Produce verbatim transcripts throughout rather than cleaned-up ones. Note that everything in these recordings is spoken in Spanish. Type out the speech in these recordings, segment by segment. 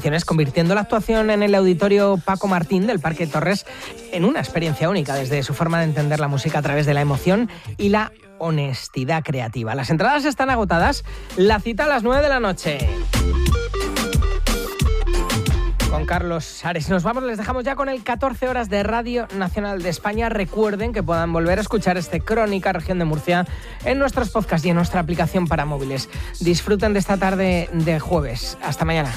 canciones, convirtiendo la actuación en el Auditorio Paco Martín del Parque Torres en una experiencia única, desde su forma de entender la música a través de la emoción y la honestidad creativa. Las entradas están agotadas, la cita a las nueve de la noche. Con Carlos Ares nos vamos, les dejamos ya con el catorce horas de Radio Nacional de España. Recuerden que puedan volver a escuchar este Crónica Región de Murcia en nuestros podcasts y en nuestra aplicación para móviles. Disfruten de esta tarde de jueves. Hasta mañana.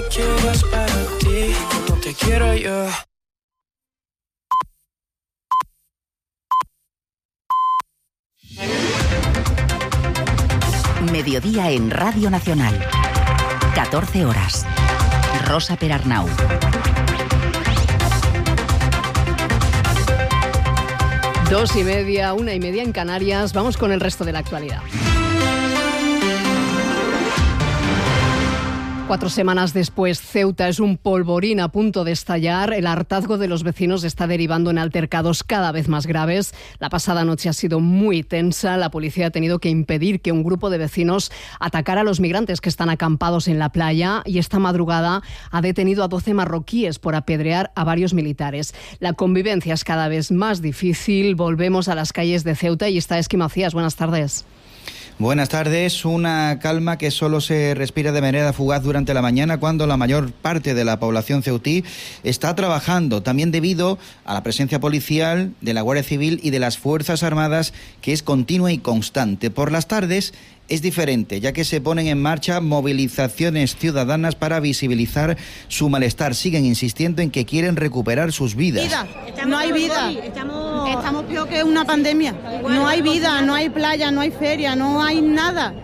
Mediodía en Radio Nacional. catorce horas. Rosa Perarnau. Dos y media, una y media en Canarias. Vamos con el resto de la actualidad. Cuatro semanas después, Ceuta es un polvorín a punto de estallar. El hartazgo de los vecinos está derivando en altercados cada vez más graves. La pasada noche ha sido muy tensa. La policía ha tenido que impedir que un grupo de vecinos atacara a los migrantes que están acampados en la playa, y esta madrugada ha detenido a doce marroquíes por apedrear a varios militares. La convivencia es cada vez más difícil. Volvemos a las calles de Ceuta y está Esqui Macías. Buenas tardes. Buenas tardes. Una calma que solo se respira de manera fugaz durante la mañana, cuando la mayor parte de la población ceutí está trabajando, también debido a la presencia policial, de la Guardia Civil y de las Fuerzas Armadas, que es continua y constante. Por las tardes es diferente, ya que se ponen en marcha movilizaciones ciudadanas para visibilizar su malestar. Siguen insistiendo en que quieren recuperar sus vidas. Vida. No hay vida. Estamos, estamos peor que una pandemia. No hay vida, no hay playa, no hay feria, no hay nada.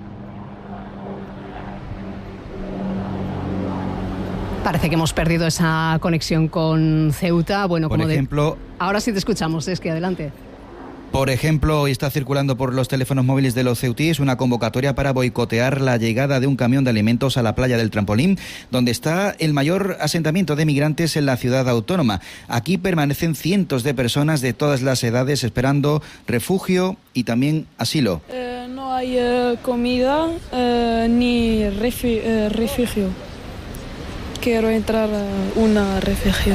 Parece que hemos perdido esa conexión con Ceuta. Bueno, Por como ejemplo, de... Ahora sí te escuchamos, es que adelante. Por ejemplo, hoy está circulando por los teléfonos móviles de los ceutíes una convocatoria para boicotear la llegada de un camión de alimentos a la playa del Trampolín, donde está el mayor asentamiento de migrantes en la ciudad autónoma. Aquí permanecen cientos de personas de todas las edades esperando refugio y también asilo. Eh, no hay eh, comida eh, ni refi- eh, refugio. Quiero entrar a un refugio.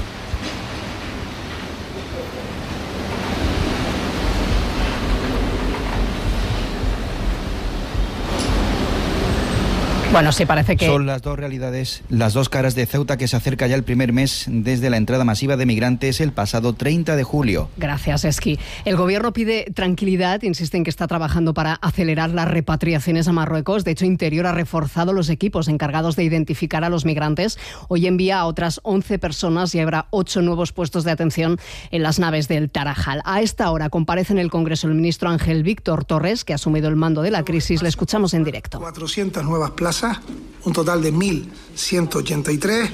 Bueno, sí, parece que... Son las dos realidades, las dos caras de Ceuta, que se acerca ya el primer mes desde la entrada masiva de migrantes el pasado treinta de julio. Gracias, Esqui. El gobierno pide tranquilidad, insiste en que está trabajando para acelerar las repatriaciones a Marruecos. De hecho, Interior ha reforzado los equipos encargados de identificar a los migrantes. Hoy envía a otras once personas y habrá ocho nuevos puestos de atención en las naves del Tarajal. A esta hora comparece en el Congreso el ministro Ángel Víctor Torres, que ha asumido el mando de la crisis. Le escuchamos en directo. cuatrocientas nuevas plazas, un total de mil ciento ochenta y tres,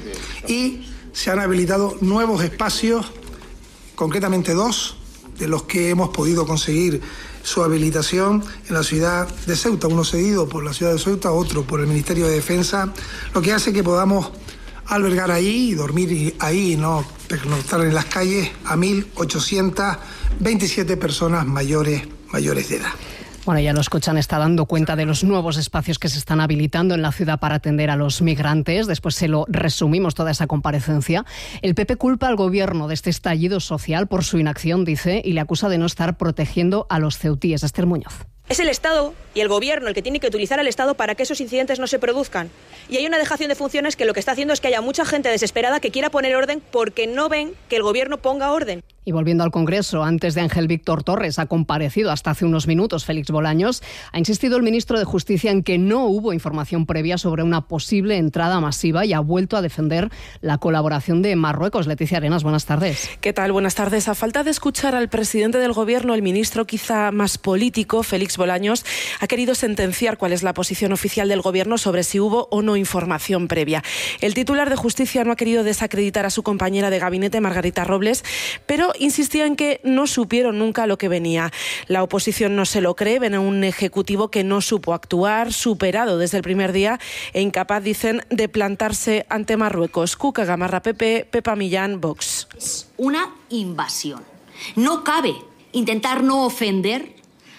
y se han habilitado nuevos espacios, concretamente dos, de los que hemos podido conseguir su habilitación en la ciudad de Ceuta, uno cedido por la ciudad de Ceuta, otro por el Ministerio de Defensa, lo que hace que podamos albergar ahí y dormir ahí y no pernoctar en las calles a mil ochocientas veintisiete personas mayores, mayores de edad. Bueno, ya lo escuchan, está dando cuenta de los nuevos espacios que se están habilitando en la ciudad para atender a los migrantes. Después se lo resumimos toda esa comparecencia. El P P culpa al gobierno de este estallido social por su inacción, dice, y le acusa de no estar protegiendo a los ceutíes. Esther Muñoz. Es el Estado y el Gobierno el que tiene que utilizar al Estado para que esos incidentes no se produzcan. Y hay una dejación de funciones que lo que está haciendo es que haya mucha gente desesperada que quiera poner orden porque no ven que el Gobierno ponga orden. Y volviendo al Congreso, antes de Ángel Víctor Torres ha comparecido hasta hace unos minutos Félix Bolaños. Ha insistido el ministro de Justicia en que no hubo información previa sobre una posible entrada masiva y ha vuelto a defender la colaboración de Marruecos. Leticia Arenas, buenas tardes. ¿Qué tal? Buenas tardes. A falta de escuchar al presidente del Gobierno, el ministro quizá más político, Félix Bolaños, ha querido sentenciar cuál es la posición oficial del Gobierno sobre si hubo o no información previa. El titular de Justicia no ha querido desacreditar a su compañera de gabinete, Margarita Robles, pero insistía en que no supieron nunca lo que venía. La oposición no se lo cree, ven a un ejecutivo que no supo actuar, superado desde el primer día e incapaz, dicen, de plantarse ante Marruecos. Cuca Gamarra, P P, Pepa Millán, Vox. Es una invasión. No cabe intentar no ofender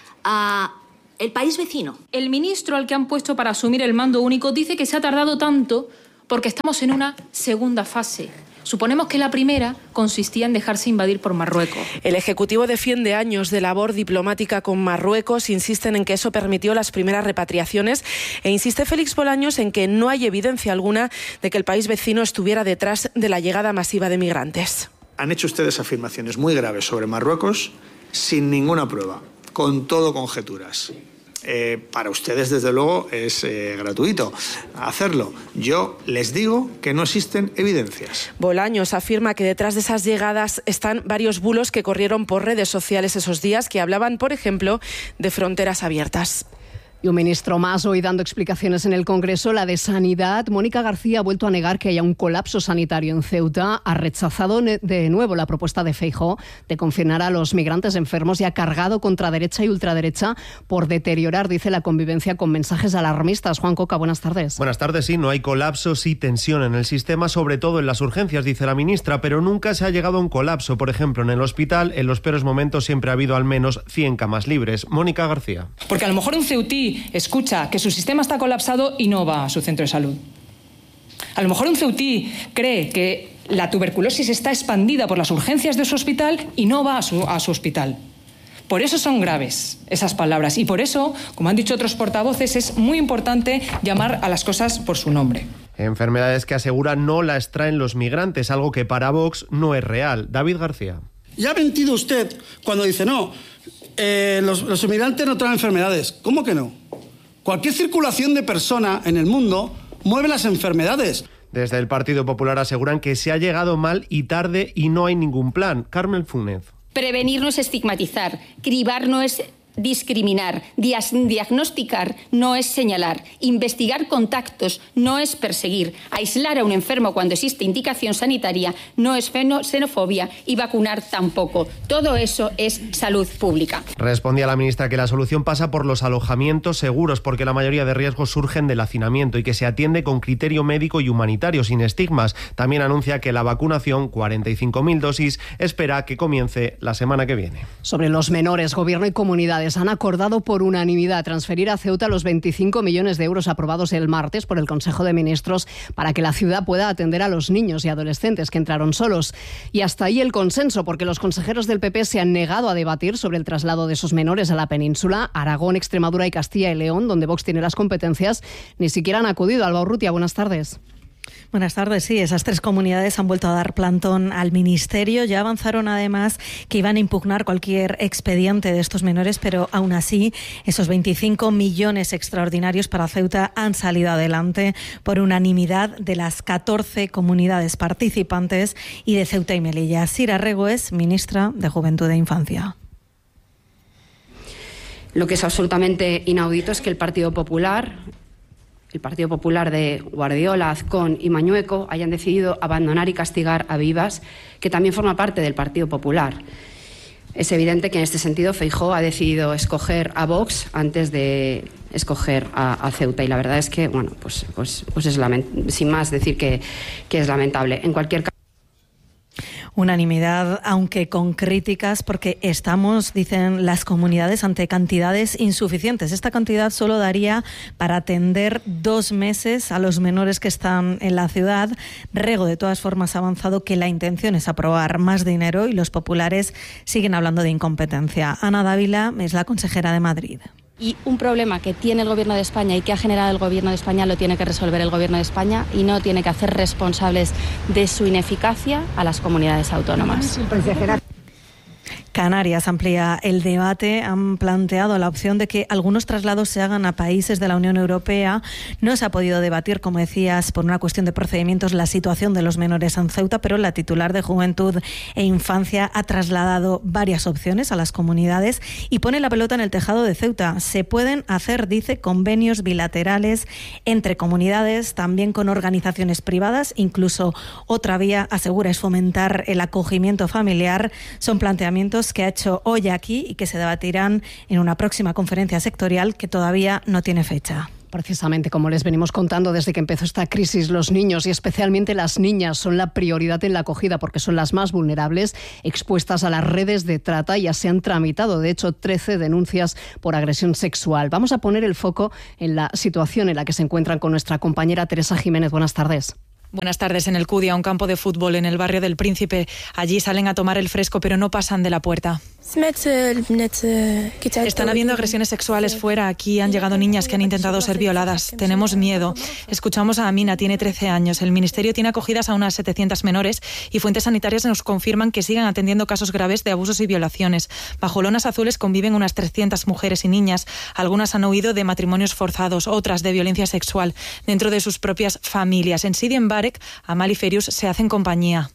a el país vecino. El ministro al que han puesto para asumir el mando único dice que se ha tardado tanto porque estamos en una segunda fase. Suponemos que la primera consistía en dejarse invadir por Marruecos. El Ejecutivo defiende años de labor diplomática con Marruecos, insisten en que eso permitió las primeras repatriaciones e insiste Félix Bolaños en que no hay evidencia alguna de que el país vecino estuviera detrás de la llegada masiva de migrantes. Han hecho ustedes afirmaciones muy graves sobre Marruecos sin ninguna prueba, con todo conjeturas. Eh, para ustedes, desde luego, es eh, gratuito hacerlo. Yo les digo que no existen evidencias. Bolaños afirma que detrás de esas llegadas están varios bulos que corrieron por redes sociales esos días que hablaban, por ejemplo, de fronteras abiertas. Y un ministro más hoy dando explicaciones en el Congreso, la de Sanidad. Mónica García ha vuelto a negar que haya un colapso sanitario en Ceuta, ha rechazado de nuevo la propuesta de Feijóo de confinar a los migrantes enfermos y ha cargado contra derecha y ultraderecha por deteriorar, dice, la convivencia con mensajes alarmistas. Juan Coca, buenas tardes. Buenas tardes, sí, no hay colapso, sí tensión en el sistema, sobre todo en las urgencias, dice la ministra, pero nunca se ha llegado a un colapso. Por ejemplo, en el hospital, en los peores momentos siempre ha habido al menos cien camas libres. Mónica García. Porque a lo mejor un ceutí escucha que su sistema está colapsado y no va a su centro de salud. A lo mejor un ceutí cree que la tuberculosis está expandida por las urgencias de su hospital y no va a su, a su hospital. Por eso son graves esas palabras y por eso, como han dicho otros portavoces, es muy importante llamar a las cosas por su nombre. Enfermedades que asegura no las traen los migrantes, algo que para Vox no es real. David García. Ya ha mentido usted cuando dice no, eh, los, los inmigrantes no traen enfermedades. ¿Cómo que no? Cualquier circulación de persona en el mundo mueve las enfermedades. Desde el Partido Popular aseguran que se ha llegado mal y tarde y no hay ningún plan. Carmen Funes. Prevenir no es estigmatizar, cribar no es discriminar, diagnosticar no es señalar, investigar contactos no es perseguir, aislar a un enfermo cuando existe indicación sanitaria no es xenofobia y vacunar tampoco. Todo eso es salud pública. Respondía la ministra que la solución pasa por los alojamientos seguros porque la mayoría de riesgos surgen del hacinamiento y que se atiende con criterio médico y humanitario sin estigmas. También anuncia que la vacunación, cuarenta y cinco mil dosis, espera que comience la semana que viene. Sobre los menores, Gobierno y comunidades han acordado por unanimidad transferir a Ceuta los veinticinco millones de euros aprobados el martes por el Consejo de Ministros para que la ciudad pueda atender a los niños y adolescentes que entraron solos. Y hasta ahí el consenso, porque los consejeros del P P se han negado a debatir sobre el traslado de esos menores a la península. Aragón, Extremadura y Castilla y León, donde Vox tiene las competencias, ni siquiera han acudido. Alba Urrutia, buenas tardes. Buenas tardes. Sí, esas tres comunidades han vuelto a dar plantón al Ministerio. Ya avanzaron además que iban a impugnar cualquier expediente de estos menores, pero aún así esos veinticinco millones extraordinarios para Ceuta han salido adelante por unanimidad de las catorce comunidades participantes y de Ceuta y Melilla. Sira Rego es ministra de Juventud e Infancia. Lo que es absolutamente inaudito es que el Partido Popular... el Partido Popular de Guardiola, Azcón y Mañueco hayan decidido abandonar y castigar a Vivas, que también forma parte del Partido Popular. Es evidente que en este sentido Feijóo ha decidido escoger a Vox antes de escoger a, a Ceuta y la verdad es que, bueno, pues, pues, pues es lament- sin más decir que, que es lamentable. En cualquier caso, unanimidad, aunque con críticas, porque estamos, dicen las comunidades, ante cantidades insuficientes. Esta cantidad solo daría para atender dos meses a los menores que están en la ciudad. Rego, de todas formas, ha avanzado que la intención es aprobar más dinero y los populares siguen hablando de incompetencia. Ana Dávila es la consejera de Madrid. Y un problema que tiene el Gobierno de España y que ha generado el Gobierno de España lo tiene que resolver el Gobierno de España y no tiene que hacer responsables de su ineficacia a las comunidades autónomas. Canarias amplía el debate. Han planteado la opción de que algunos traslados se hagan a países de la Unión Europea. No se ha podido debatir, como decías, por una cuestión de procedimientos, la situación de los menores en Ceuta, pero la titular de Juventud e Infancia ha trasladado varias opciones a las comunidades y pone la pelota en el tejado de Ceuta. Se pueden hacer, dice, convenios bilaterales entre comunidades, también con organizaciones privadas. Incluso otra vía, asegura, es fomentar el acogimiento familiar. Son planteamientos que ha hecho hoy aquí y que se debatirán en una próxima conferencia sectorial que todavía no tiene fecha. Precisamente, como les venimos contando desde que empezó esta crisis, los niños y especialmente las niñas son la prioridad en la acogida porque son las más vulnerables, expuestas a las redes de trata. Ya se han tramitado, de hecho, trece denuncias por agresión sexual. Vamos a poner el foco en la situación en la que se encuentran con nuestra compañera Teresa Jiménez. Buenas tardes. Buenas tardes. En el Cudia, un campo de fútbol en el barrio del Príncipe. Allí salen a tomar el fresco, pero no pasan de la puerta. Están habiendo agresiones sexuales fuera. Aquí han llegado niñas que han intentado ser violadas. Tenemos miedo. Escuchamos a Amina, tiene trece años. El Ministerio tiene acogidas a unas setecientas menores y fuentes sanitarias nos confirman que siguen atendiendo casos graves de abusos y violaciones. Bajo lonas azules conviven unas trescientas mujeres y niñas. Algunas han huido de matrimonios forzados, otras de violencia sexual dentro de sus propias familias. En Sidi Mbarek, Amal y Ferius se hacen compañía.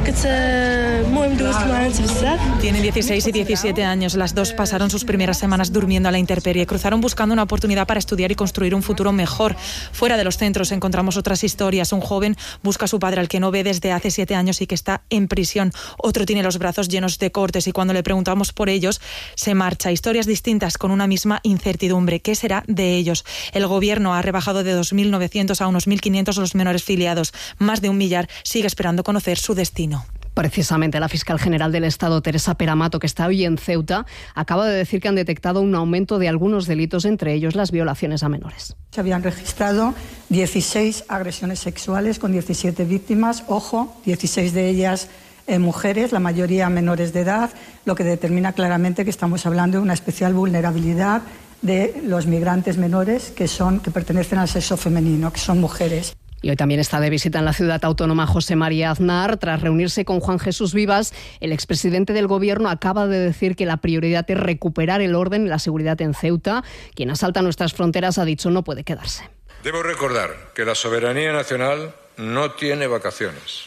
Tienen dieciséis y diecisiete años. Las dos pasaron sus primeras semanas durmiendo a la intemperie. Cruzaron buscando una oportunidad para estudiar y construir un futuro mejor. Fuera de los centros encontramos otras historias. Un joven busca a su padre, al que no ve desde hace siete años y que está en prisión. Otro tiene los brazos llenos de cortes y cuando le preguntamos por ellos, se marcha. Historias distintas con una misma incertidumbre. ¿Qué será de ellos? El gobierno ha rebajado de dos mil novecientos a unos mil quinientos los menores filiados. Más de un millar sigue esperando conocer su destino. Precisamente la fiscal general del Estado, Teresa Peramato, que está hoy en Ceuta, acaba de decir que han detectado un aumento de algunos delitos, entre ellos las violaciones a menores. Se habían registrado dieciséis agresiones sexuales con diecisiete víctimas, ojo, dieciséis de ellas eh, mujeres, la mayoría menores de edad, lo que determina claramente que estamos hablando de una especial vulnerabilidad de los migrantes menores que, son, que pertenecen al sexo femenino, que son mujeres. Y hoy también está de visita en la ciudad autónoma José María Aznar. Tras reunirse con Juan Jesús Vivas, el expresidente del Gobierno acaba de decir que la prioridad es recuperar el orden y la seguridad en Ceuta. Quien asalta nuestras fronteras, ha dicho, no puede quedarse. Debo recordar que la soberanía nacional no tiene vacaciones.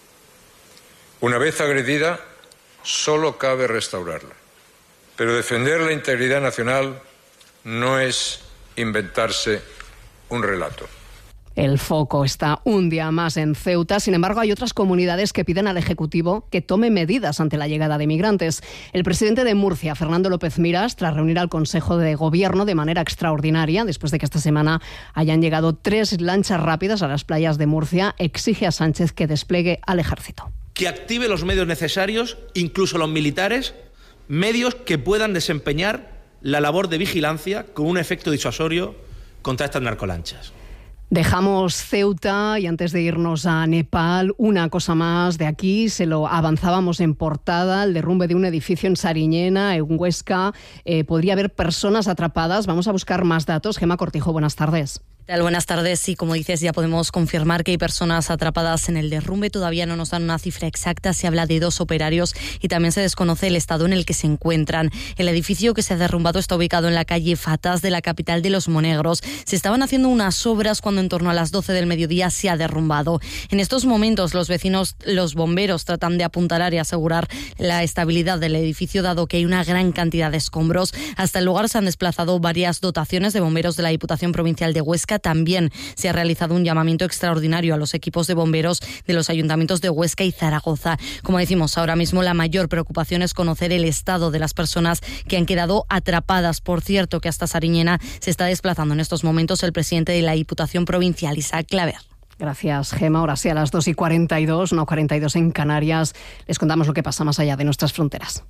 Una vez agredida, solo cabe restaurarla. Pero defender la integridad nacional no es inventarse un relato. El foco está un día más en Ceuta. Sin embargo, hay otras comunidades que piden al Ejecutivo que tome medidas ante la llegada de migrantes. El presidente de Murcia, Fernando López Miras, tras reunir al Consejo de Gobierno de manera extraordinaria, después de que esta semana hayan llegado tres lanchas rápidas a las playas de Murcia, exige a Sánchez que despliegue al Ejército. Que active los medios necesarios, incluso los militares, medios que puedan desempeñar la labor de vigilancia con un efecto disuasorio contra estas narcolanchas. Dejamos Ceuta y antes de irnos a Nepal, una cosa más de aquí, se lo avanzábamos en portada, el derrumbe de un edificio en Sariñena, en Huesca. Eh, podría haber personas atrapadas. Vamos a buscar más datos. Gemma Cortijo, buenas tardes. Buenas tardes. Sí, como dices, ya podemos confirmar que hay personas atrapadas en el derrumbe. Todavía no nos dan una cifra exacta. Se habla de dos operarios y también se desconoce el estado en el que se encuentran. El edificio que se ha derrumbado está ubicado en la calle Fatás de la capital de Los Monegros. Se estaban haciendo unas obras cuando en torno a las doce del mediodía se ha derrumbado. En estos momentos los vecinos, los bomberos tratan de apuntalar y asegurar la estabilidad del edificio, dado que hay una gran cantidad de escombros. Hasta el lugar se han desplazado varias dotaciones de bomberos de la Diputación Provincial de Huesca. También se ha realizado un llamamiento extraordinario a los equipos de bomberos de los ayuntamientos de Huesca y Zaragoza. Como decimos, ahora mismo la mayor preocupación es conocer el estado de las personas que han quedado atrapadas. Por cierto, que hasta Sariñena se está desplazando en estos momentos el presidente de la Diputación Provincial, Isaac Claver. Gracias, Gema. Ahora sí, a las dos y cuarenta y dos, no cuarenta y dos en Canarias, les contamos lo que pasa más allá de nuestras fronteras.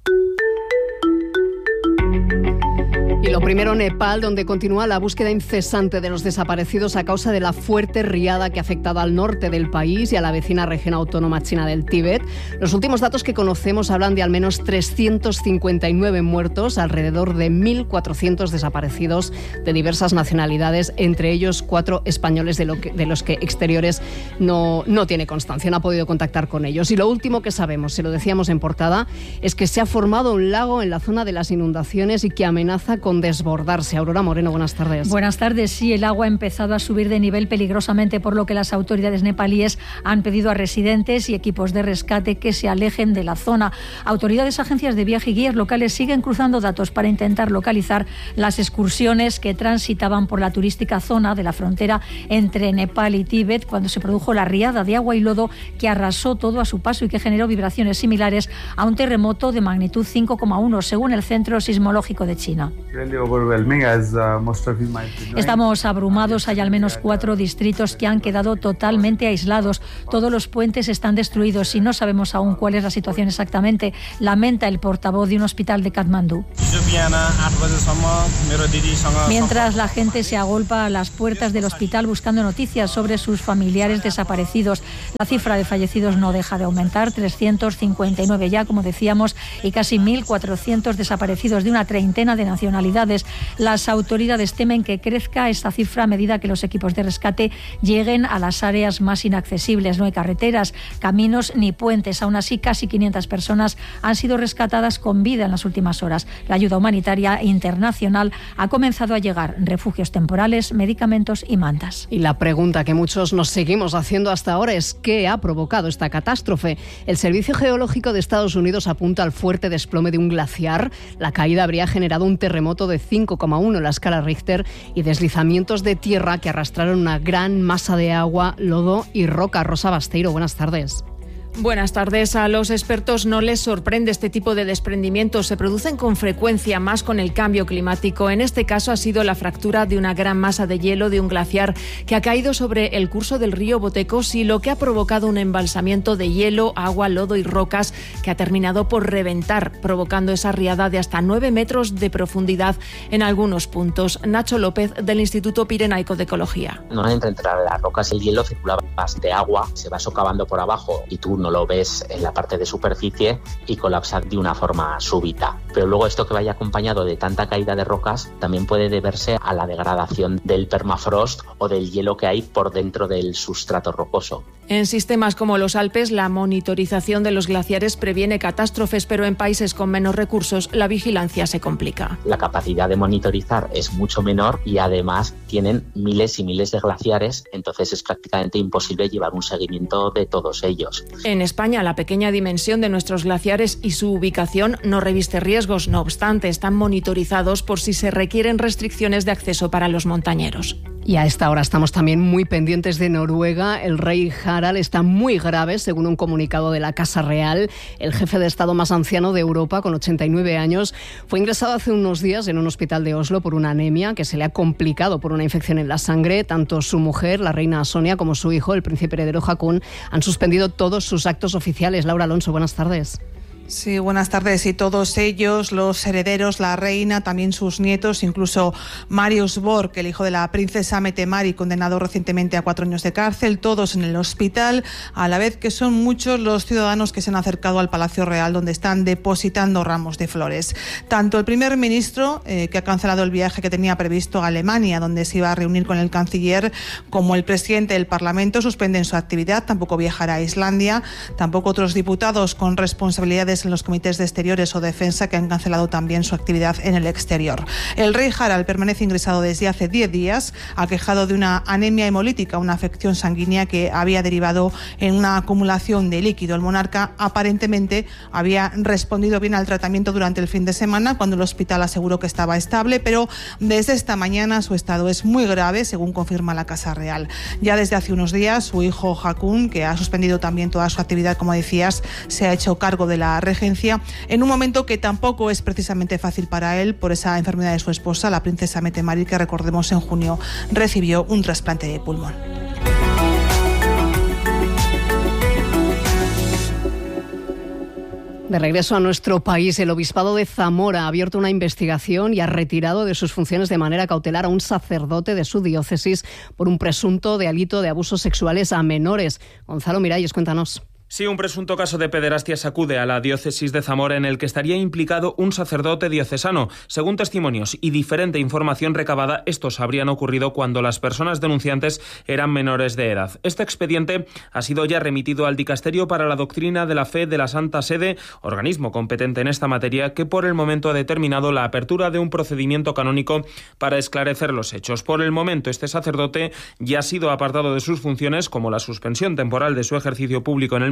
Y lo primero, Nepal, donde continúa la búsqueda incesante de los desaparecidos a causa de la fuerte riada que ha afectado al norte del país y a la vecina región autónoma china del Tíbet. Los últimos datos que conocemos hablan de al menos trescientos cincuenta y nueve muertos, alrededor de mil cuatrocientos desaparecidos de diversas nacionalidades, entre ellos cuatro españoles de, lo que, de los que Exteriores no, no tiene constancia, no ha podido contactar con ellos. Y lo último que sabemos, se lo decíamos en portada, es que se ha formado un lago en la zona de las inundaciones y que amenaza con desbordarse. Aurora Moreno, buenas tardes. Buenas tardes. Sí, el agua ha empezado a subir de nivel peligrosamente, por lo que las autoridades nepalíes han pedido a residentes y equipos de rescate que se alejen de la zona. Autoridades, agencias de viaje y guías locales siguen cruzando datos para intentar localizar las excursiones que transitaban por la turística zona de la frontera entre Nepal y Tíbet cuando se produjo la riada de agua y lodo que arrasó todo a su paso y que generó vibraciones similares a un terremoto de magnitud cinco coma uno, según el Centro Sismológico de China. Estamos abrumados, hay al menos cuatro distritos que han quedado totalmente aislados. Todos los puentes están destruidos y no sabemos aún cuál es la situación exactamente, lamenta el portavoz de un hospital de Katmandú. Mientras la gente se agolpa a las puertas del hospital buscando noticias sobre sus familiares desaparecidos, la cifra de fallecidos no deja de aumentar, trescientos cincuenta y nueve ya, como decíamos, y casi mil cuatrocientos desaparecidos de una treintena de nacionalidades. Las autoridades temen que crezca esta cifra a medida que los equipos de rescate lleguen a las áreas más inaccesibles. No hay carreteras, caminos ni puentes. Aún así, casi quinientas personas han sido rescatadas con vida en las últimas horas. La ayuda humanitaria internacional ha comenzado a llegar: refugios temporales, medicamentos y mantas. Y la pregunta que muchos nos seguimos haciendo hasta ahora es ¿qué ha provocado esta catástrofe? El Servicio Geológico de Estados Unidos apunta al fuerte desplome de un glaciar. La caída habría generado un terremoto de cinco coma uno en la escala Richter y deslizamientos de tierra que arrastraron una gran masa de agua, lodo y roca. Rosa Basteiro, buenas tardes. Buenas tardes. A los expertos no les sorprende este tipo de desprendimientos. Se producen con frecuencia, más con el cambio climático. En este caso ha sido la fractura de una gran masa de hielo de un glaciar que ha caído sobre el curso del río Botecos y lo que ha provocado un embalsamiento de hielo, agua, lodo y rocas que ha terminado por reventar, provocando esa riada de hasta nueve metros de profundidad en algunos puntos. Nacho López, del Instituto Pirenaico de Ecología. Normalmente entre las rocas y el hielo circula bastante agua, se va socavando por abajo y tú no lo ves en la parte de superficie y colapsa de una forma súbita. Pero luego esto que vaya acompañado de tanta caída de rocas también puede deberse a la degradación del permafrost o del hielo que hay por dentro del sustrato rocoso. En sistemas como los Alpes, la monitorización de los glaciares previene catástrofes, pero en países con menos recursos la vigilancia se complica. La capacidad de monitorizar es mucho menor y además tienen miles y miles de glaciares, entonces es prácticamente imposible llevar un seguimiento de todos ellos. En España, la pequeña dimensión de nuestros glaciares y su ubicación no reviste riesgos. No obstante, están monitorizados por si se requieren restricciones de acceso para los montañeros. Y a esta hora estamos también muy pendientes de Noruega. El rey Harald está muy grave, según un comunicado de la Casa Real. El jefe de Estado más anciano de Europa, con ochenta y nueve años, fue ingresado hace unos días en un hospital de Oslo por una anemia que se le ha complicado por una infección en la sangre. Tanto su mujer, la reina Sonia, como su hijo, el príncipe heredero Haakon, han suspendido todos sus actos oficiales. Laura Alonso, buenas tardes. Sí, buenas tardes. Y todos ellos, los herederos, la reina, también sus nietos, incluso Marius Borg, el hijo de la princesa Mette-Marit, condenado recientemente a cuatro años de cárcel, todos en el hospital, a la vez que son muchos los ciudadanos que se han acercado al Palacio Real, donde están depositando ramos de flores. Tanto el primer ministro, eh, que ha cancelado el viaje que tenía previsto a Alemania, donde se iba a reunir con el canciller, como el presidente del Parlamento, suspenden su actividad, tampoco viajará a Islandia, tampoco otros diputados con responsabilidades en los comités de exteriores o defensa, que han cancelado también su actividad en el exterior. El rey Harald permanece ingresado desde hace diez días, aquejado de una anemia hemolítica, una afección sanguínea que había derivado en una acumulación de líquido. El monarca aparentemente había respondido bien al tratamiento durante el fin de semana, cuando el hospital aseguró que estaba estable, pero desde esta mañana su estado es muy grave, según confirma la Casa Real. Ya desde hace unos días, su hijo Haakon, que ha suspendido también toda su actividad, como decías, se ha hecho cargo de la regencia en un momento que tampoco es precisamente fácil para él por esa enfermedad de su esposa, la princesa Mette-Marit, que recordemos en junio recibió un trasplante de pulmón. De regreso a nuestro país, el Obispado de Zamora ha abierto una investigación y ha retirado de sus funciones de manera cautelar a un sacerdote de su diócesis por un presunto delito de abusos sexuales a menores. Gonzalo Miralles, cuéntanos. Sí, un presunto caso de pederastia sacude a la diócesis de Zamora, en el que estaría implicado un sacerdote diocesano. Según testimonios y diferente información recabada, estos habrían ocurrido cuando las personas denunciantes eran menores de edad. Este expediente ha sido ya remitido al Dicasterio para la Doctrina de la Fe de la Santa Sede, organismo competente en esta materia, que por el momento ha determinado la apertura de un procedimiento canónico para esclarecer los hechos. Por el momento, este sacerdote ya ha sido apartado de sus funciones, como la suspensión temporal de su ejercicio público en el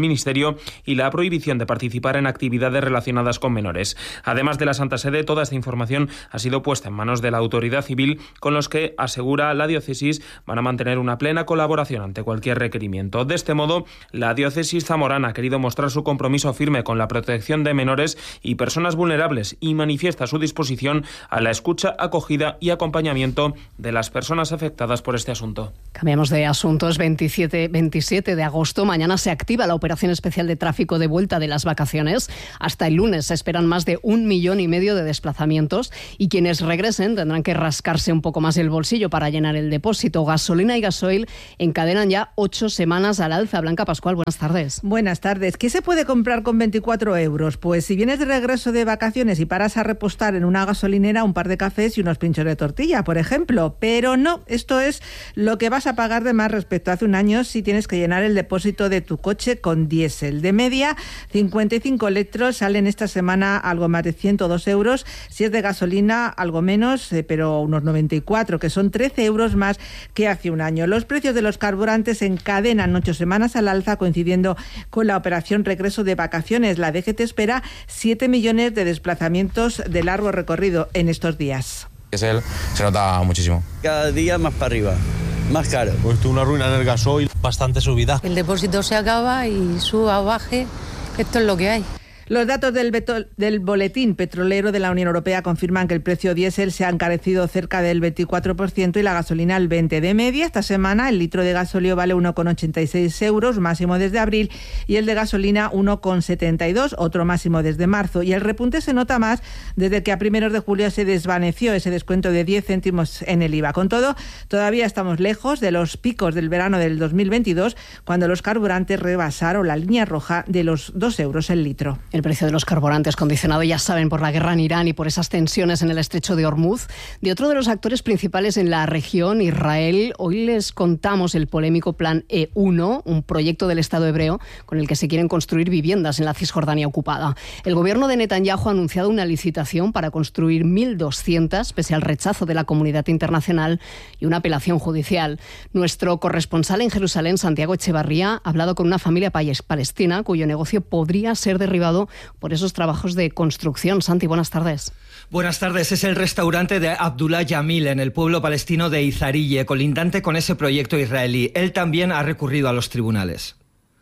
Ministerio y la prohibición de participar en actividades relacionadas con menores. Además de la Santa Sede, toda esta información ha sido puesta en manos de la autoridad civil, con los que, asegura la diócesis, van a mantener una plena colaboración ante cualquier requerimiento. De este modo, la diócesis zamorana ha querido mostrar su compromiso firme con la protección de menores y personas vulnerables y manifiesta su disposición a la escucha, acogida y acompañamiento de las personas afectadas por este asunto. Cambiamos de asuntos. veintisiete, veintisiete de agosto, mañana se activa la operación especial de tráfico de vuelta de las vacaciones. Hasta el lunes se esperan más de un millón y medio de desplazamientos y quienes regresen tendrán que rascarse un poco más el bolsillo para llenar el depósito. Gasolina y gasoil encadenan ya ocho semanas al alza. Blanca Pascual, buenas tardes. Buenas tardes. ¿Qué se puede comprar con veinticuatro euros? Pues si vienes de regreso de vacaciones y paras a repostar en una gasolinera, un par de cafés y unos pinchos de tortilla, por ejemplo. Pero no, esto es lo que vas a pagar de más respecto a hace un año si tienes que llenar el depósito de tu coche con diésel. De media, cincuenta y cinco litros salen esta semana algo más de ciento dos euros. Si es de gasolina, algo menos, eh, pero unos noventa y cuatro, que son trece euros más que hace un año. Los precios de los carburantes encadenan ocho semanas al alza, coincidiendo con la operación regreso de vacaciones. La D G T espera siete millones de desplazamientos de largo recorrido en estos días. Él se nota muchísimo. Cada día más para arriba, más caro. Pues esto es una ruina en el gasoil, bastante subida. El depósito se acaba y suba o baje, esto es lo que hay. Los datos del, beto, del boletín petrolero de la Unión Europea confirman que el precio diésel se ha encarecido cerca del veinticuatro por ciento y la gasolina el veinte por ciento. De media, esta semana el litro de gasóleo vale uno coma ochenta y seis euros, máximo desde abril, y el de gasolina uno coma setenta y dos, otro máximo desde marzo. Y el repunte se nota más desde que a primeros de julio se desvaneció ese descuento de diez céntimos en el I V A. Con todo, todavía estamos lejos de los picos del verano del dos mil veintidós, cuando los carburantes rebasaron la línea roja de los dos euros el litro. El precio de los carburantes condicionado, ya saben, por la guerra en Irán y por esas tensiones en el estrecho de Hormuz. De otro de los actores principales en la región, Israel, hoy les contamos el polémico Plan E uno, un proyecto del Estado hebreo con el que se quieren construir viviendas en la Cisjordania ocupada. El gobierno de Netanyahu ha anunciado una licitación para construir mil doscientas, pese al rechazo de la comunidad internacional y una apelación judicial. Nuestro corresponsal en Jerusalén, Santiago Echevarría, ha hablado con una familia palestina cuyo negocio podría ser derribado por esos trabajos de construcción. Santi, buenas tardes. Buenas tardes. Es el restaurante de Abdullah Yamil en el pueblo palestino de Izarille, colindante con ese proyecto israelí. Él también ha recurrido a los tribunales.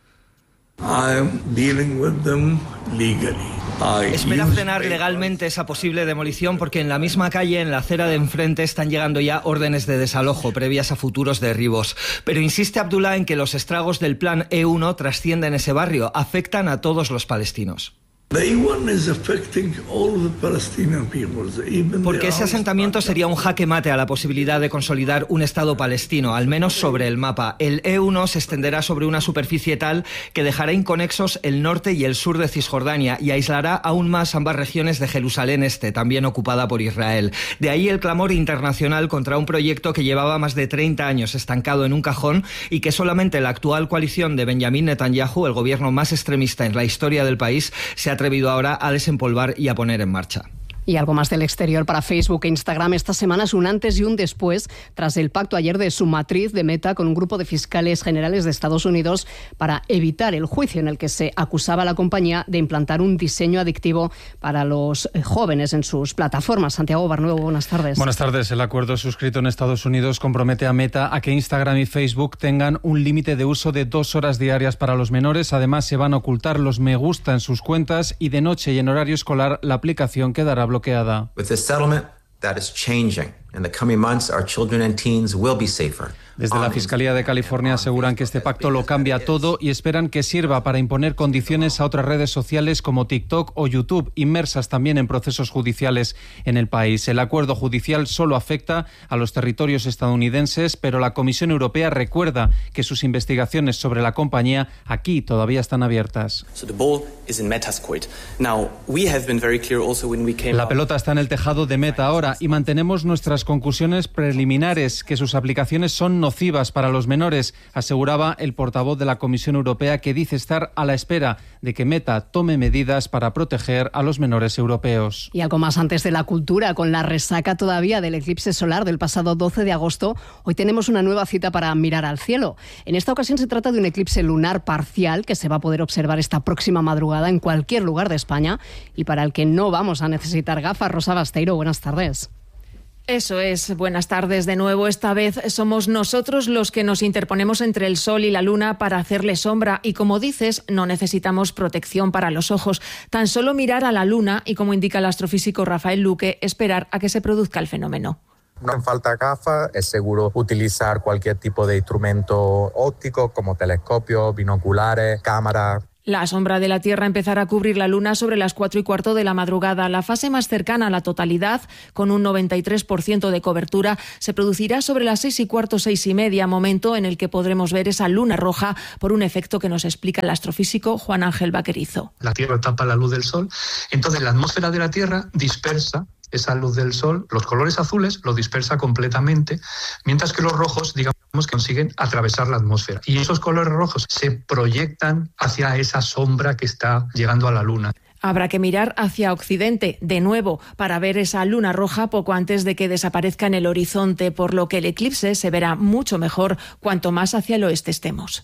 I'm dealing with them legally. Espera frenar legalmente esa posible demolición porque en la misma calle, en la acera de enfrente, están llegando ya órdenes de desalojo previas a futuros derribos. Pero insiste Abdullah en que los estragos del Plan E uno trascienden ese barrio, afectan a todos los palestinos. Porque ese asentamiento sería un jaque mate a la posibilidad de consolidar un Estado palestino, al menos sobre el mapa. El E uno se extenderá sobre una superficie tal que dejará inconexos el norte y el sur de Cisjordania y aislará aún más ambas regiones de Jerusalén Este, también ocupada por Israel. De ahí el clamor internacional contra un proyecto que llevaba más de treinta años estancado en un cajón y que solamente la actual coalición de Benjamín Netanyahu, el gobierno más extremista en la historia del país, se ha atrevido ahora a desempolvar y a poner en marcha. Y algo más del exterior para Facebook e Instagram. Esta semana es un antes y un después tras el pacto ayer de su matriz de Meta con un grupo de fiscales generales de Estados Unidos para evitar el juicio en el que se acusaba a la compañía de implantar un diseño adictivo para los jóvenes en sus plataformas. Santiago Barnuevo, buenas tardes. Buenas tardes. El acuerdo suscrito en Estados Unidos compromete a Meta a que Instagram y Facebook tengan un límite de uso de dos horas diarias para los menores. Además, se van a ocultar los me gusta en sus cuentas y de noche y en horario escolar la aplicación quedará bloqueada. bloqueada. With this settlement, that is changing. In the coming months, our children and teens will be safer. Desde la Fiscalía de California aseguran que este pacto lo cambia todo y esperan que sirva para imponer condiciones a otras redes sociales como TikTok o YouTube, inmersas también en procesos judiciales en el país. El acuerdo judicial solo afecta a los territorios estadounidenses, pero la Comisión Europea recuerda que sus investigaciones sobre la compañía aquí todavía están abiertas. La pelota está en el tejado de Meta ahora y mantenemos nuestras nuestras conclusiones preliminares, que sus aplicaciones son nocivas para los menores, aseguraba el portavoz de la Comisión Europea, que dice estar a la espera de que Meta tome medidas para proteger a los menores europeos. Y algo más antes de la cultura, con la resaca todavía del eclipse solar del pasado doce de agosto, hoy tenemos una nueva cita para mirar al cielo. En esta ocasión se trata de un eclipse lunar parcial que se va a poder observar esta próxima madrugada en cualquier lugar de España y para el que no vamos a necesitar gafas. Rosa Basteiro, buenas tardes. Eso es, buenas tardes de nuevo. Esta vez somos nosotros los que nos interponemos entre el sol y la luna para hacerle sombra y, como dices, no necesitamos protección para los ojos. Tan solo mirar a la luna y, como indica el astrofísico Rafael Luque, esperar a que se produzca el fenómeno. No hace falta gafas, es seguro utilizar cualquier tipo de instrumento óptico como telescopios, binoculares, cámaras. La sombra de la Tierra empezará a cubrir la Luna sobre las cuatro y cuarto de la madrugada. La fase más cercana a la totalidad, con un noventa y tres por ciento de cobertura, se producirá sobre las seis y cuarto, seis y media, momento en el que podremos ver esa luna roja por un efecto que nos explica el astrofísico Juan Ángel Vaquerizo. La Tierra tapa la luz del Sol, entonces la atmósfera de la Tierra dispersa esa luz del Sol, los colores azules lo dispersa completamente, mientras que los rojos, digamos, consiguen atravesar la atmósfera. Y esos colores rojos se proyectan hacia esa sombra que está llegando a la Luna. Habrá que mirar hacia Occidente, de nuevo, para ver esa luna roja poco antes de que desaparezca en el horizonte, por lo que el eclipse se verá mucho mejor cuanto más hacia el oeste estemos.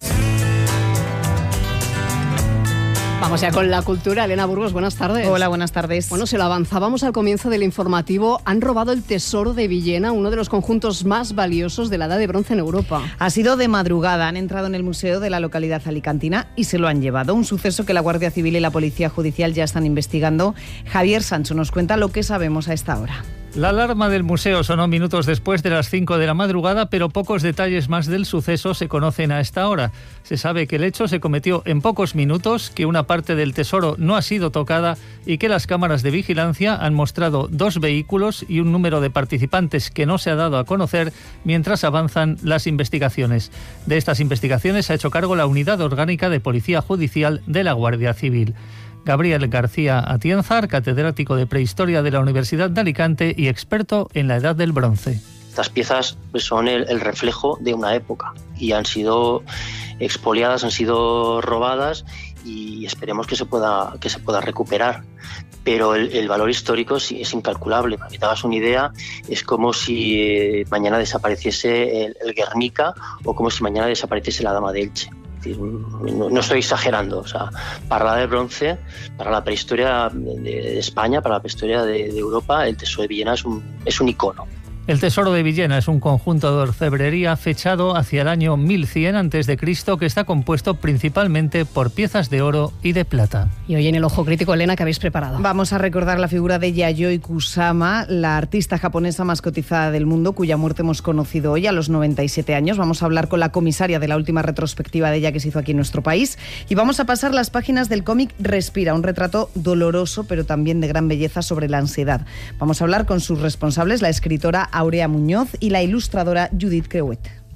Vamos ya con la cultura. Elena Burgos, buenas tardes. Hola, buenas tardes. Bueno, se lo avanzábamos al comienzo del informativo. Han robado el tesoro de Villena, uno de los conjuntos más valiosos de la Edad de Bronce en Europa. Ha sido de madrugada. Han entrado en el museo de la localidad alicantina y se lo han llevado. Un suceso que la Guardia Civil y la Policía Judicial ya están investigando. Javier Sancho nos cuenta lo que sabemos a esta hora. La alarma del museo sonó minutos después de las cinco de la madrugada, pero pocos detalles más del suceso se conocen a esta hora. Se sabe que el hecho se cometió en pocos minutos, que una parte del tesoro no ha sido tocada y que las cámaras de vigilancia han mostrado dos vehículos y un número de participantes que no se ha dado a conocer mientras avanzan las investigaciones. De estas investigaciones se ha hecho cargo la Unidad Orgánica de Policía Judicial de la Guardia Civil. Gabriel García Atienzar, catedrático de Prehistoria de la Universidad de Alicante y experto en la Edad del Bronce. Estas piezas son el, el reflejo de una época y han sido expoliadas, han sido robadas y esperemos que se pueda, que se pueda recuperar. Pero el, el valor histórico sí es incalculable. Para que te hagas una idea, es como si eh, mañana desapareciese el, el Guernica o como si mañana desapareciese la Dama de Elche. No, no estoy exagerando, o sea, para la de bronce, para la prehistoria de, de España, para la prehistoria de, de Europa, el tesoro de Villena es un, es un icono. El tesoro de Villena es un conjunto de orfebrería fechado hacia el año mil cien antes de Cristo que está compuesto principalmente por piezas de oro y de plata. Y hoy en el Ojo Crítico, Elena, ¿qué habéis preparado? Vamos a recordar la figura de Yayoi Kusama, la artista japonesa más cotizada del mundo, cuya muerte hemos conocido hoy a los noventa y siete años. Vamos a hablar con la comisaria de la última retrospectiva de ella que se hizo aquí en nuestro país y vamos a pasar las páginas del cómic Respira, un retrato doloroso pero también de gran belleza sobre la ansiedad. Vamos a hablar con sus responsables, la escritora Aurea Muñoz y la ilustradora Judith Creuet.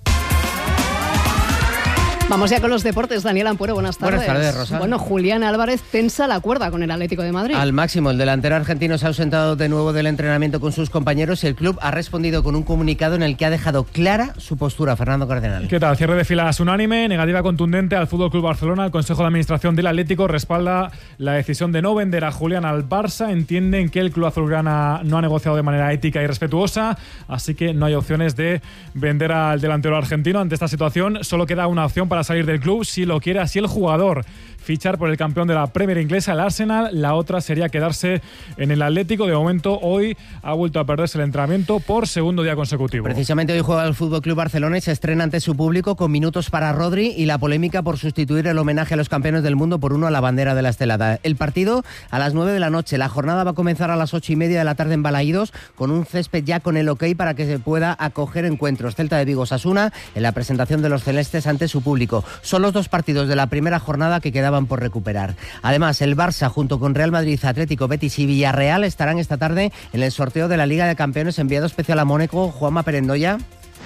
Vamos ya con los deportes. Daniel Ampuero, buenas tardes. Buenas tardes, Rosa. Bueno, Julián Álvarez tensa la cuerda con el Atlético de Madrid. Al máximo, el delantero argentino se ha ausentado de nuevo del entrenamiento con sus compañeros y el club ha respondido con un comunicado en el que ha dejado clara su postura. Fernando Cardenal. ¿Qué tal? Cierre de filas unánime, negativa contundente al F C Barcelona. El Consejo de Administración del Atlético respalda la decisión de no vender a Julián al Barça. Entienden que el club azulgrana no ha negociado de manera ética y respetuosa, así que no hay opciones de vender al delantero argentino. Ante esta situación, solo queda una opción para salir del club si lo quiere así el jugador: fichar por el campeón de la Premier inglesa, el Arsenal. La otra sería quedarse en el Atlético. De momento, hoy ha vuelto a perderse el entrenamiento por segundo día consecutivo. Precisamente hoy juega el F C Barcelona y se estrena ante su público con minutos para Rodri y la polémica por sustituir el homenaje a los campeones del mundo por uno a la bandera de la estelada. El partido a las nueve de la noche. La jornada va a comenzar a las ocho y media de la tarde en Balaídos, con un césped ya con el ok para que se pueda acoger encuentros. Celta de Vigo Osasuna en la presentación de los celestes ante su público. Son los dos partidos de la primera jornada que quedaban por recuperar. Además, el Barça junto con Real Madrid, Atlético, Betis y Villarreal estarán esta tarde en el sorteo de la Liga de Campeones. Enviado especial a Mónaco, Juanma Perendoya.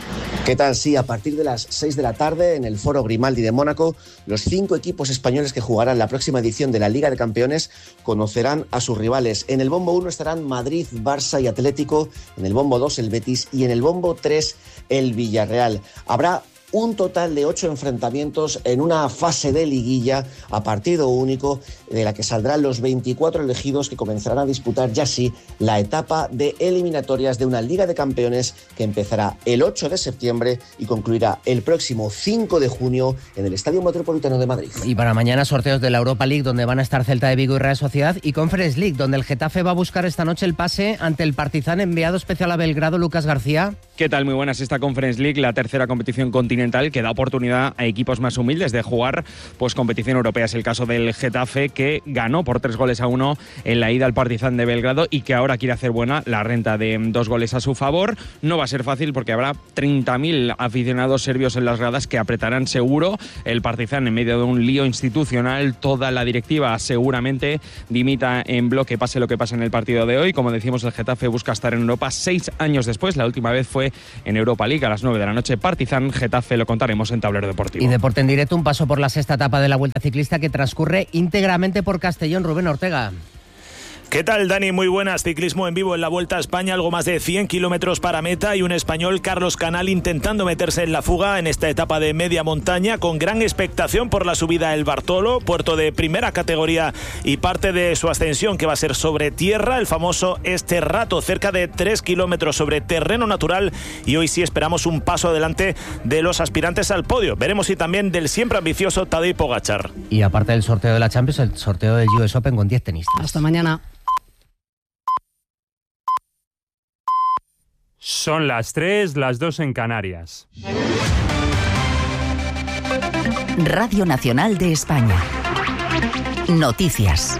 ¿Qué tal? Sí, a partir de las seis de la tarde en el Foro Grimaldi de Mónaco, los cinco equipos españoles que jugarán la próxima edición de la Liga de Campeones conocerán a sus rivales. En el bombo uno estarán Madrid, Barça y Atlético, en el bombo dos el Betis y en el bombo tres el Villarreal. Habrá un total de ocho enfrentamientos en una fase de liguilla a partido único, de la que saldrán los veinticuatro elegidos que comenzarán a disputar ya sí la etapa de eliminatorias de una Liga de Campeones que empezará el ocho de septiembre y concluirá el próximo cinco de junio en el Estadio Metropolitano de Madrid. Y para mañana sorteos de la Europa League, donde van a estar Celta de Vigo y Real Sociedad, y Conference League, donde el Getafe va a buscar esta noche el pase ante el Partizan. Enviado especial a Belgrado, Lucas García. ¿Qué tal? Muy buenas. Esta Conference League, la tercera competición continental que da oportunidad a equipos más humildes de jugar pues competición europea. Es el caso del Getafe, que ganó por tres goles a uno en la ida al Partizan de Belgrado y que ahora quiere hacer buena la renta de dos goles a su favor. No va a ser fácil porque habrá treinta mil aficionados serbios en las gradas que apretarán seguro. El Partizan, en medio de un lío institucional, toda la directiva seguramente dimita en bloque, pase lo que pase en el partido de hoy. Como decimos, el Getafe busca estar en Europa seis años después. La última vez fue en Europa League a las nueve de la noche. Partizan, Getafe, lo contaremos en Tablero Deportivo. Y Deporte en Directo, un paso por la sexta etapa de la Vuelta Ciclista que transcurre íntegramente por Castellón. Rubén Ortega. ¿Qué tal, Dani? Muy buenas. Ciclismo en vivo en la Vuelta a España, algo más de cien kilómetros para meta y un español, Carlos Canal, intentando meterse en la fuga en esta etapa de media montaña, con gran expectación por la subida a El Bartolo, puerto de primera categoría y parte de su ascensión que va a ser sobre tierra, el famoso Este Rato, cerca de tres kilómetros sobre terreno natural, y hoy sí esperamos un paso adelante de los aspirantes al podio. Veremos si también del siempre ambicioso Tadej Pogačar. Y aparte del sorteo de la Champions, el sorteo del U S Open con diez tenistas. Hasta mañana. Son las tres, las dos en Canarias. Radio Nacional de España. Noticias.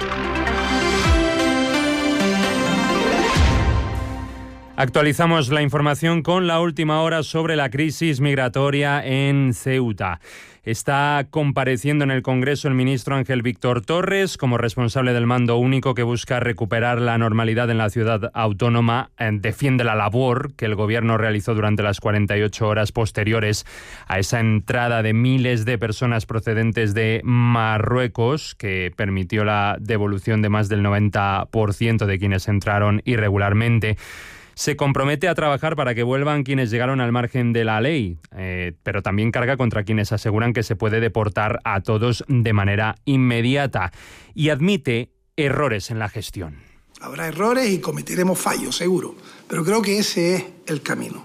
Actualizamos la información con la última hora sobre la crisis migratoria en Ceuta. Está compareciendo en el Congreso el ministro Ángel Víctor Torres como responsable del mando único que busca recuperar la normalidad en la ciudad autónoma. Defiende la labor que el gobierno realizó durante las cuarenta y ocho horas posteriores a esa entrada de miles de personas procedentes de Marruecos, que permitió la devolución de más del noventa por ciento de quienes entraron irregularmente. Se compromete a trabajar para que vuelvan quienes llegaron al margen de la ley, eh, pero también carga contra quienes aseguran que se puede deportar a todos de manera inmediata y admite errores en la gestión. Habrá errores y cometeremos fallos, seguro, pero creo que ese es el camino.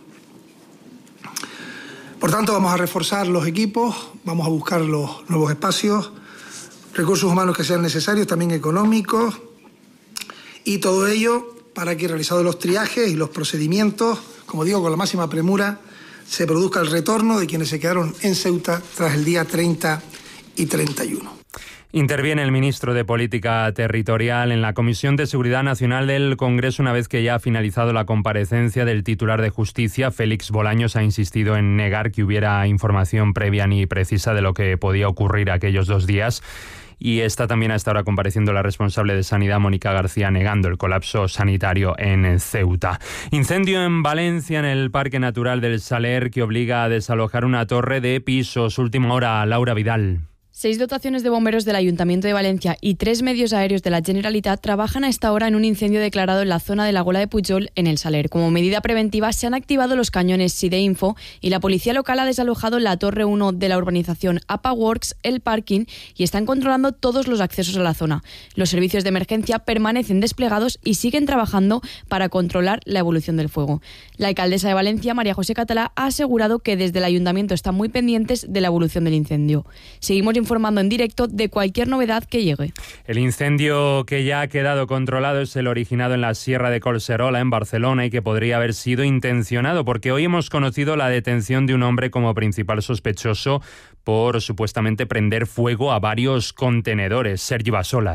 Por tanto, vamos a reforzar los equipos, vamos a buscar los nuevos espacios, recursos humanos que sean necesarios, también económicos, y todo ello para que, realizados los triajes y los procedimientos, como digo, con la máxima premura, se produzca el retorno de quienes se quedaron en Ceuta tras el día treinta y treinta y uno. Interviene el ministro de Política Territorial en la Comisión de Seguridad Nacional del Congreso una vez que ya ha finalizado la comparecencia del titular de Justicia. Félix Bolaños ha insistido en negar que hubiera información previa ni precisa de lo que podía ocurrir aquellos dos días. Y está también a esta hora compareciendo la responsable de Sanidad, Mónica García, negando el colapso sanitario en Ceuta. Incendio en Valencia, en el Parque Natural del Saler, que obliga a desalojar una torre de pisos. Última hora, Laura Vidal. Seis dotaciones de bomberos del Ayuntamiento de Valencia y tres medios aéreos de la Generalitat trabajan a esta hora en un incendio declarado en la zona de la Gola de Pujol, en el Saler. Como medida preventiva, se han activado los cañones SIDEINFO y la policía local ha desalojado la Torre uno de la urbanización APA Works, el parking, y están controlando todos los accesos a la zona. Los servicios de emergencia permanecen desplegados y siguen trabajando para controlar la evolución del fuego. La alcaldesa de Valencia, María José Catalá, ha asegurado que desde el Ayuntamiento están muy pendientes de la evolución del incendio. Seguimos informando en directo de cualquier novedad que llegue. El incendio que ya ha quedado controlado es el originado en la Sierra de Collserola, en Barcelona, y que podría haber sido intencionado, porque hoy hemos conocido la detención de un hombre como principal sospechoso por supuestamente prender fuego a varios contenedores. Sergi Basolas.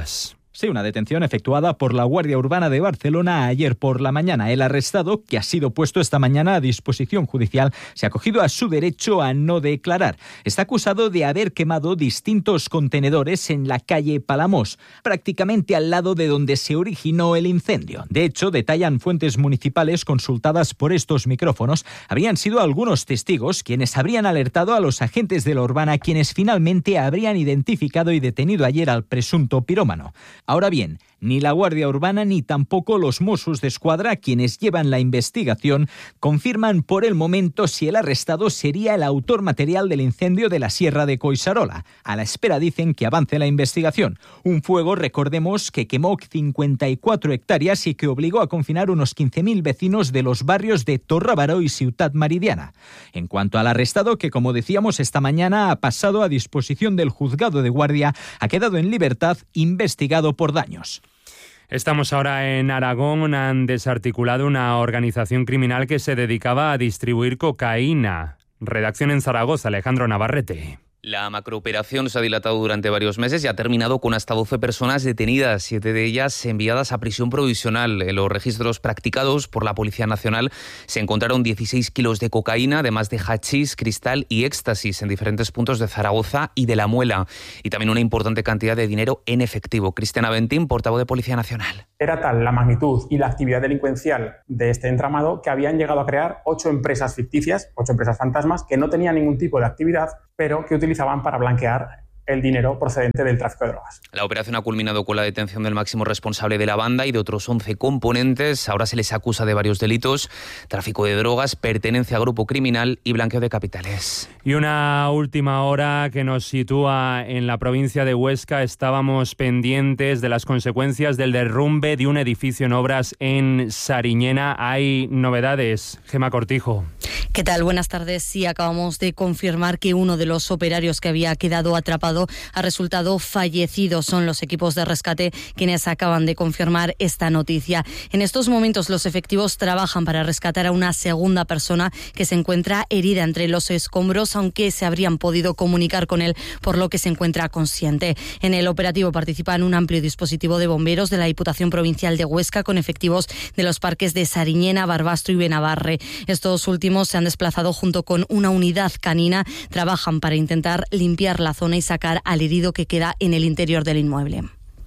Sí, una detención efectuada por la Guardia Urbana de Barcelona ayer por la mañana. El arrestado, que ha sido puesto esta mañana a disposición judicial, se ha acogido a su derecho a no declarar. Está acusado de haber quemado distintos contenedores en la calle Palamós, prácticamente al lado de donde se originó el incendio. De hecho, detallan fuentes municipales consultadas por estos micrófonos, habrían sido algunos testigos quienes habrían alertado a los agentes de la Urbana, quienes finalmente habrían identificado y detenido ayer al presunto pirómano. Ahora bien, ni la Guardia Urbana ni tampoco los Mossos d'Esquadra, quienes llevan la investigación, confirman por el momento si el arrestado sería el autor material del incendio de la Sierra de Collserola. A la espera dicen que avance la investigación. Un fuego, recordemos, que quemó cincuenta y cuatro hectáreas y que obligó a confinar unos quince mil vecinos de los barrios de Torre Baró y Ciutat Meridiana. En cuanto al arrestado, que como decíamos esta mañana ha pasado a disposición del juzgado de guardia, ha quedado en libertad investigado por daños. Estamos ahora en Aragón. Han desarticulado una organización criminal que se dedicaba a distribuir cocaína. Redacción en Zaragoza, Alejandro Navarrete. La macrooperación se ha dilatado durante varios meses y ha terminado con hasta doce personas detenidas, siete de ellas enviadas a prisión provisional. En los registros practicados por la Policía Nacional se encontraron dieciséis kilos de cocaína, además de hachís, cristal y éxtasis en diferentes puntos de Zaragoza y de La Muela, y también una importante cantidad de dinero en efectivo. Cristian Aventín, portavoz de Policía Nacional. Era tal la magnitud y la actividad delincuencial de este entramado que habían llegado a crear ocho empresas ficticias, ocho empresas fantasmas, que no tenían ningún tipo de actividad, pero que utilizaban para blanquear el dinero procedente del tráfico de drogas. La operación ha culminado con la detención del máximo responsable de la banda y de otros once componentes. Ahora se les acusa de varios delitos: tráfico de drogas, pertenencia a grupo criminal y blanqueo de capitales. Y una última hora que nos sitúa en la provincia de Huesca. Estábamos pendientes de las consecuencias del derrumbe de un edificio en obras en Sariñena. Hay novedades. Gema Cortijo. ¿Qué tal? Buenas tardes. Sí, acabamos de confirmar que uno de los operarios que había quedado atrapado ha resultado fallecido. Son los equipos de rescate quienes acaban de confirmar esta noticia. En estos momentos los efectivos trabajan para rescatar a una segunda persona que se encuentra herida entre los escombros, aunque se habrían podido comunicar con él, por lo que se encuentra consciente. En el operativo participan un amplio dispositivo de bomberos de la Diputación Provincial de Huesca con efectivos de los parques de Sariñena, Barbastro y Benabarre. Estos últimos se han desplazado junto con una unidad canina. Trabajan para intentar limpiar la zona y sacar al herido que queda en el interior del inmueble.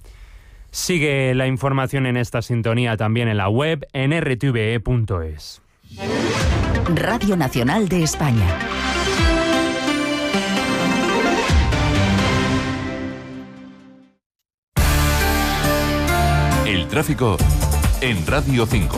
Sigue la información en esta sintonía también en la web en r t v e punto es. Radio Nacional de España. El tráfico en Radio cinco.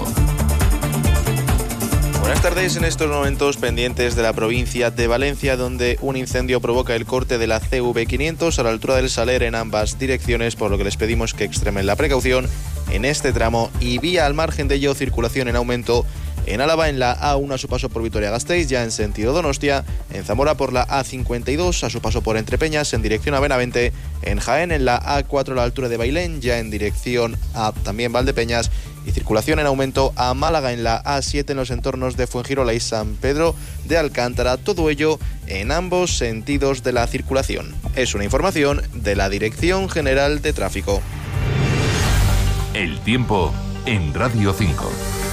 Buenas tardes. En estos momentos pendientes de la provincia de Valencia, donde un incendio provoca el corte de la C V quinientos a la altura del Saler en ambas direcciones, por lo que les pedimos que extremen la precaución en este tramo. Y vía al margen de ello, circulación en aumento en Álava en la A uno a su paso por Vitoria-Gasteiz, ya en sentido Donostia, en Zamora por la A cincuenta y dos a su paso por Entrepeñas en dirección a Benavente, en Jaén en la A cuatro a la altura de Bailén, ya en dirección a también Valdepeñas, y circulación en aumento a Málaga en la A siete en los entornos de Fuengirola y San Pedro de Alcántara, todo ello en ambos sentidos de la circulación. Es una información de la Dirección General de Tráfico. El tiempo en Radio cinco.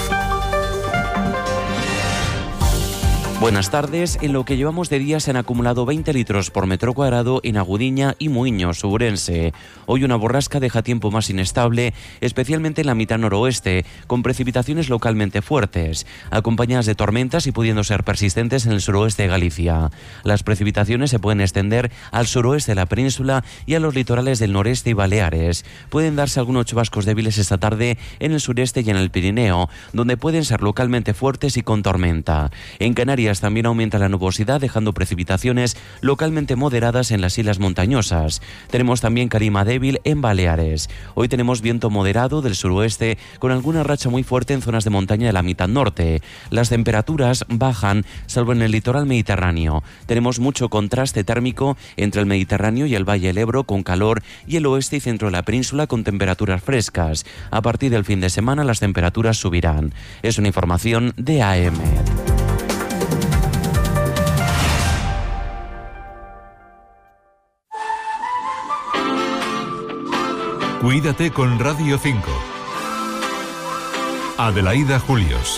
Buenas tardes. En lo que llevamos de día se han acumulado veinte litros por metro cuadrado en Agudiña y Muiños, Ourense. Hoy una borrasca deja tiempo más inestable, especialmente en la mitad noroeste, con precipitaciones localmente fuertes, acompañadas de tormentas y pudiendo ser persistentes en el suroeste de Galicia. Las precipitaciones se pueden extender al suroeste de la península y a los litorales del noreste y Baleares. Pueden darse algunos chubascos débiles esta tarde en el sureste y en el Pirineo, donde pueden ser localmente fuertes y con tormenta. En Canarias también aumenta la nubosidad, dejando precipitaciones localmente moderadas en las islas montañosas. Tenemos también calima débil en Baleares. Hoy tenemos viento moderado del suroeste, con alguna racha muy fuerte en zonas de montaña de la mitad norte. Las temperaturas bajan, salvo en el litoral mediterráneo. Tenemos mucho contraste térmico entre el Mediterráneo y el Valle del Ebro, con calor, y el oeste y centro de la península con temperaturas frescas. A partir del fin de semana las temperaturas subirán. Es una información de A E M E D. Cuídate con Radio cinco. Adelaida Julios.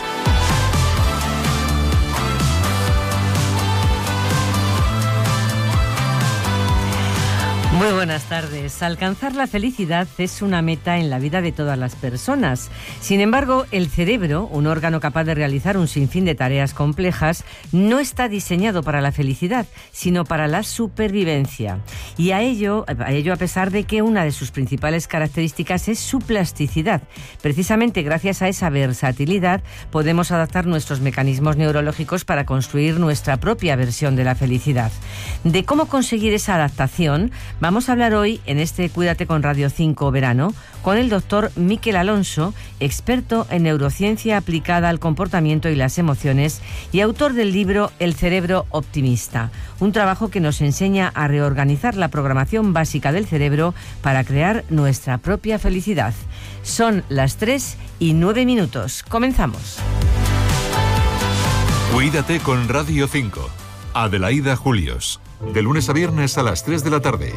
Muy buenas tardes. Alcanzar la felicidad es una meta en la vida de todas las personas. Sin embargo, el cerebro, un órgano capaz de realizar un sinfín de tareas complejas, no está diseñado para la felicidad, sino para la supervivencia. Y a ello, a ello a pesar de que una de sus principales características es su plasticidad. Precisamente gracias a esa versatilidad podemos adaptar nuestros mecanismos neurológicos para construir nuestra propia versión de la felicidad. De cómo conseguir esa adaptación, vamos a hablar hoy en este Cuídate con Radio cinco verano con el doctor Miquel Alonso, experto en neurociencia aplicada al comportamiento y las emociones y autor del libro El cerebro optimista, un trabajo que nos enseña a reorganizar la programación básica del cerebro para crear nuestra propia felicidad. Son las tres y nueve minutos. Comenzamos. Cuídate con Radio cinco. Adelaida Julios. De lunes a viernes a las tres de la tarde.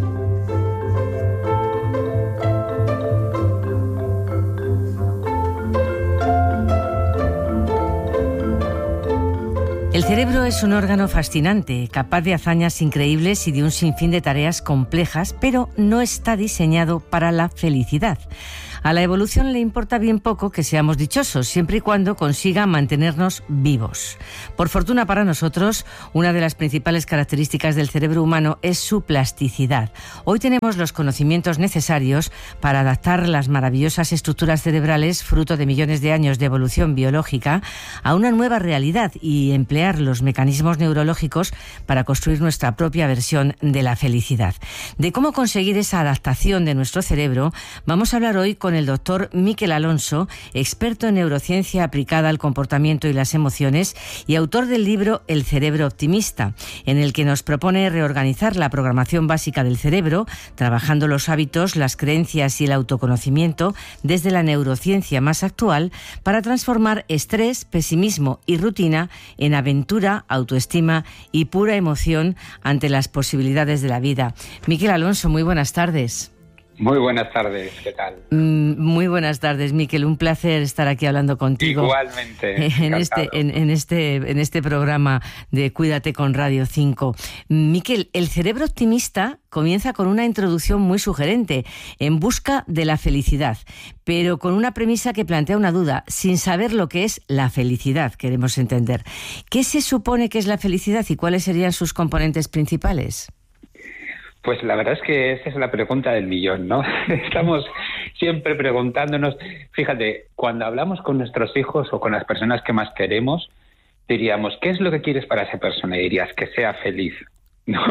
El cerebro es un órgano fascinante, capaz de hazañas increíbles y de un sinfín de tareas complejas, pero no está diseñado para la felicidad. A la evolución le importa bien poco que seamos dichosos, siempre y cuando consiga mantenernos vivos. Por fortuna para nosotros, una de las principales características del cerebro humano es su plasticidad. Hoy tenemos los conocimientos necesarios para adaptar las maravillosas estructuras cerebrales, fruto de millones de años de evolución biológica, a una nueva realidad y emplear los mecanismos neurológicos para construir nuestra propia versión de la felicidad. De cómo conseguir esa adaptación de nuestro cerebro, vamos a hablar hoy con con el doctor Miquel Alonso, experto en neurociencia aplicada al comportamiento y las emociones y autor del libro El cerebro optimista, en el que nos propone reorganizar la programación básica del cerebro, trabajando los hábitos, las creencias y el autoconocimiento desde la neurociencia más actual para transformar estrés, pesimismo y rutina en aventura, autoestima y pura emoción ante las posibilidades de la vida. Miquel Alonso, muy buenas tardes. Muy buenas tardes, ¿qué tal? Muy buenas tardes, Miquel. Un placer estar aquí hablando contigo. Igualmente. En este, en, en, este, en este programa de Cuídate con Radio cinco. Miquel, el cerebro optimista comienza con una introducción muy sugerente, en busca de la felicidad, pero con una premisa que plantea una duda, sin saber lo que es la felicidad, queremos entender. ¿Qué se supone que es la felicidad y cuáles serían sus componentes principales? Pues la verdad es que esa es la pregunta del millón, ¿no? Estamos siempre preguntándonos, fíjate, cuando hablamos con nuestros hijos o con las personas que más queremos, diríamos, ¿qué es lo que quieres para esa persona? Y dirías, que sea feliz, ¿no?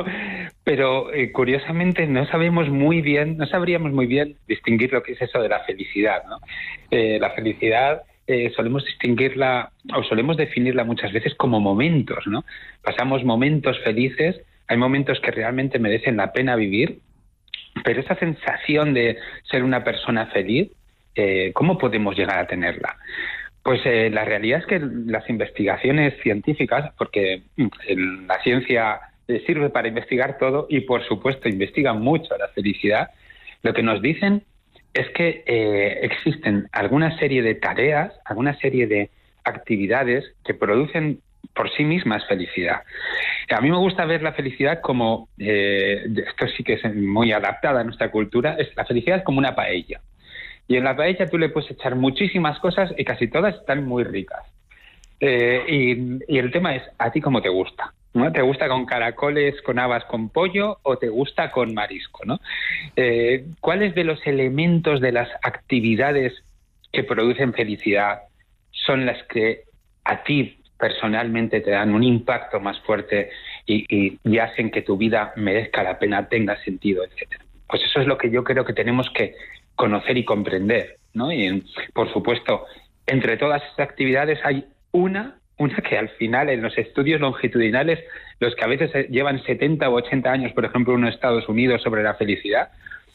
Pero eh, curiosamente no sabemos muy bien, no sabríamos muy bien distinguir lo que es eso de la felicidad, ¿no? Eh, la felicidad eh, solemos distinguirla o solemos definirla muchas veces como momentos, ¿no? Pasamos momentos felices. Hay momentos que realmente merecen la pena vivir, pero esa sensación de ser una persona feliz, eh, ¿cómo podemos llegar a tenerla? Pues eh, la realidad es que las investigaciones científicas, porque en la ciencia eh, sirve para investigar todo y, por supuesto, investiga mucho la felicidad, lo que nos dicen es que eh, existen alguna serie de tareas, alguna serie de actividades que producen por sí mismas felicidad. A mí me gusta ver la felicidad como, eh, esto sí que es muy adaptada a nuestra cultura, es la felicidad como una paella. Y en la paella tú le puedes echar muchísimas cosas y casi todas están muy ricas. Eh, y, y el tema es, ¿a ti cómo te gusta? ¿No? ¿Te gusta con caracoles, con habas, con pollo o te gusta con marisco, ¿no? Eh, ¿Cuáles de los elementos de las actividades que producen felicidad son las que a ti personalmente te dan un impacto más fuerte y, y, y hacen que tu vida merezca la pena, tenga sentido, etcétera? Pues eso es lo que yo creo que tenemos que conocer y comprender, ¿no? Y, por supuesto, entre todas esas actividades hay una, una que al final en los estudios longitudinales, los que a veces llevan setenta o ochenta años, por ejemplo, en Estados Unidos sobre la felicidad,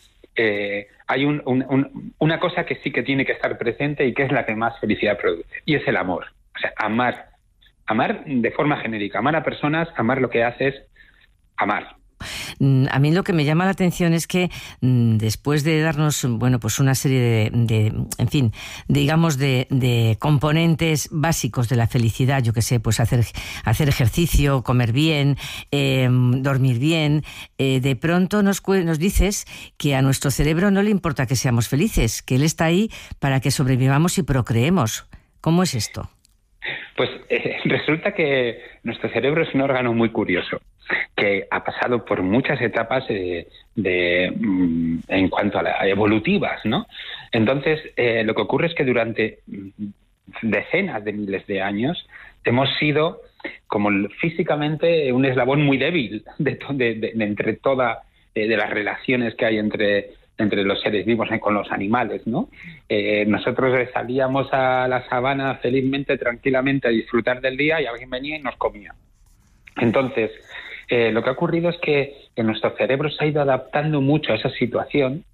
eh, hay un, un, un, una cosa que sí que tiene que estar presente y que es la que más felicidad produce, y es el amor. O sea, amar. Amar de forma genérica, amar a personas, amar lo que haces, amar. A mí lo que me llama la atención es que después de darnos, bueno, pues una serie de, de en fin, digamos de, de componentes básicos de la felicidad, yo que sé, pues hacer, hacer ejercicio, comer bien, eh, dormir bien, eh, de pronto nos, nos dices que a nuestro cerebro no le importa que seamos felices, que él está ahí para que sobrevivamos y procreemos. ¿Cómo es esto? Pues eh, resulta que nuestro cerebro es un órgano muy curioso, que ha pasado por muchas etapas eh, de, mm, en cuanto a la evolutivas, ¿no? Entonces, eh, lo que ocurre es que durante decenas de miles de años hemos sido como físicamente un eslabón muy débil de, de, de, de entre todas de, de las relaciones que hay entre entre los seres vivos y con los animales, ¿no? Eh, nosotros salíamos a la sabana felizmente, tranquilamente, a disfrutar del día y alguien venía y nos comía. Entonces, eh, lo que ha ocurrido es que, que nuestro cerebro se ha ido adaptando mucho a esa situación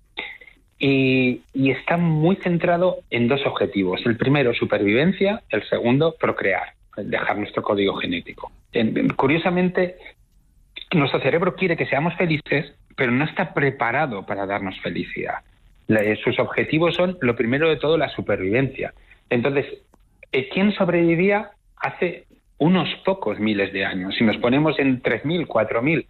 y, y está muy centrado en dos objetivos. El primero, supervivencia. El segundo, procrear, dejar nuestro código genético. En, curiosamente, nuestro cerebro quiere que seamos felices, pero no está preparado para darnos felicidad. Sus objetivos son, lo primero de todo, la supervivencia. Entonces, ¿quién sobrevivía hace unos pocos miles de años? Si nos ponemos en tres mil, cuatro mil,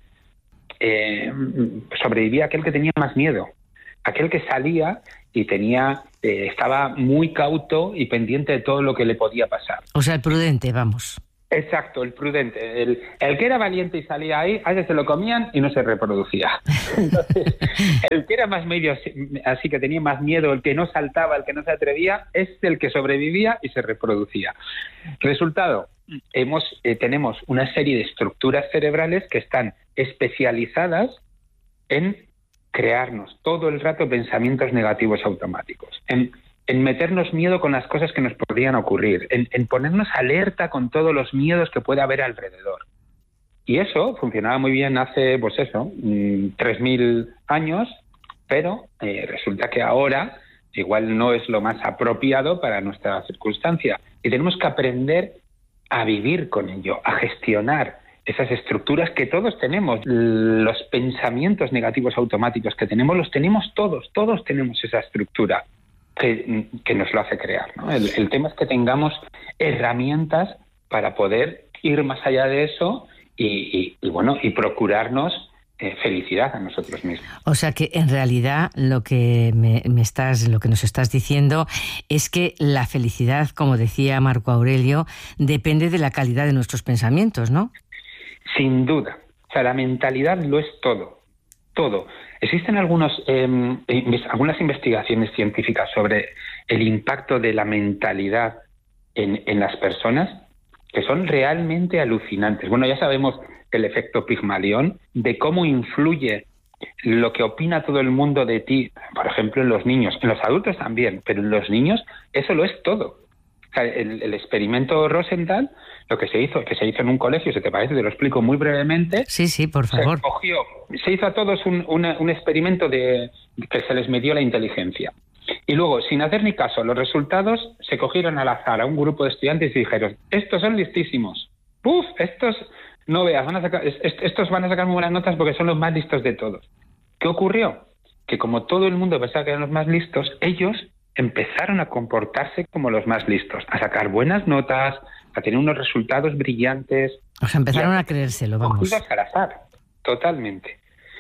eh, sobrevivía aquel que tenía más miedo, aquel que salía y tenía, eh, estaba muy cauto y pendiente de todo lo que le podía pasar. O sea, el prudente, vamos. Exacto, el prudente. El, el que era valiente y salía ahí, a veces se lo comían y no se reproducía. Entonces, el que era más medio así, así que tenía más miedo, el que no saltaba, el que no se atrevía, es el que sobrevivía y se reproducía. Resultado, hemos, eh, tenemos una serie de estructuras cerebrales que están especializadas en crearnos todo el rato pensamientos negativos automáticos, en en meternos miedo con las cosas que nos podrían ocurrir, en, en ponernos alerta con todos los miedos que puede haber alrededor. Y eso funcionaba muy bien hace, pues eso, tres mil años, pero eh, resulta que ahora igual no es lo más apropiado para nuestra circunstancia. Y tenemos que aprender a vivir con ello, a gestionar esas estructuras que todos tenemos. Los pensamientos negativos automáticos que tenemos, los tenemos todos, todos tenemos esa estructura. Que, que nos lo hace crear, ¿no? El, el tema es que tengamos herramientas para poder ir más allá de eso y, y, y bueno, y procurarnos eh, felicidad a nosotros mismos. O sea que en realidad lo que me, me estás, lo que nos estás diciendo es que la felicidad, como decía Marco Aurelio, depende de la calidad de nuestros pensamientos, ¿no? Sin duda. O sea, la mentalidad lo es todo, todo. Existen algunos, eh, algunas investigaciones científicas sobre el impacto de la mentalidad en, en las personas que son realmente alucinantes. Bueno, ya sabemos el efecto Pigmalión, de cómo influye lo que opina todo el mundo de ti, por ejemplo, en los niños, en los adultos también, pero en los niños eso lo es todo. O sea, el, el experimento Rosenthal, lo que se hizo, que se hizo en un colegio, si te parece, te lo explico muy brevemente. Sí, sí, por favor. Se cogió, se hizo a todos un, una, un experimento de que se les midió la inteligencia. Y luego, sin hacer ni caso, los resultados se cogieron al azar a un grupo de estudiantes y dijeron, estos son listísimos. ¡Puf! Estos, no veas, van a sacar, estos van a sacar muy buenas notas porque son los más listos de todos. ¿Qué ocurrió? Que como todo el mundo pensaba que eran los más listos, ellos empezaron a comportarse como los más listos, a sacar buenas notas, a tener unos resultados brillantes. O sea, empezaron a, a creérselo, vamos. Al azar, totalmente.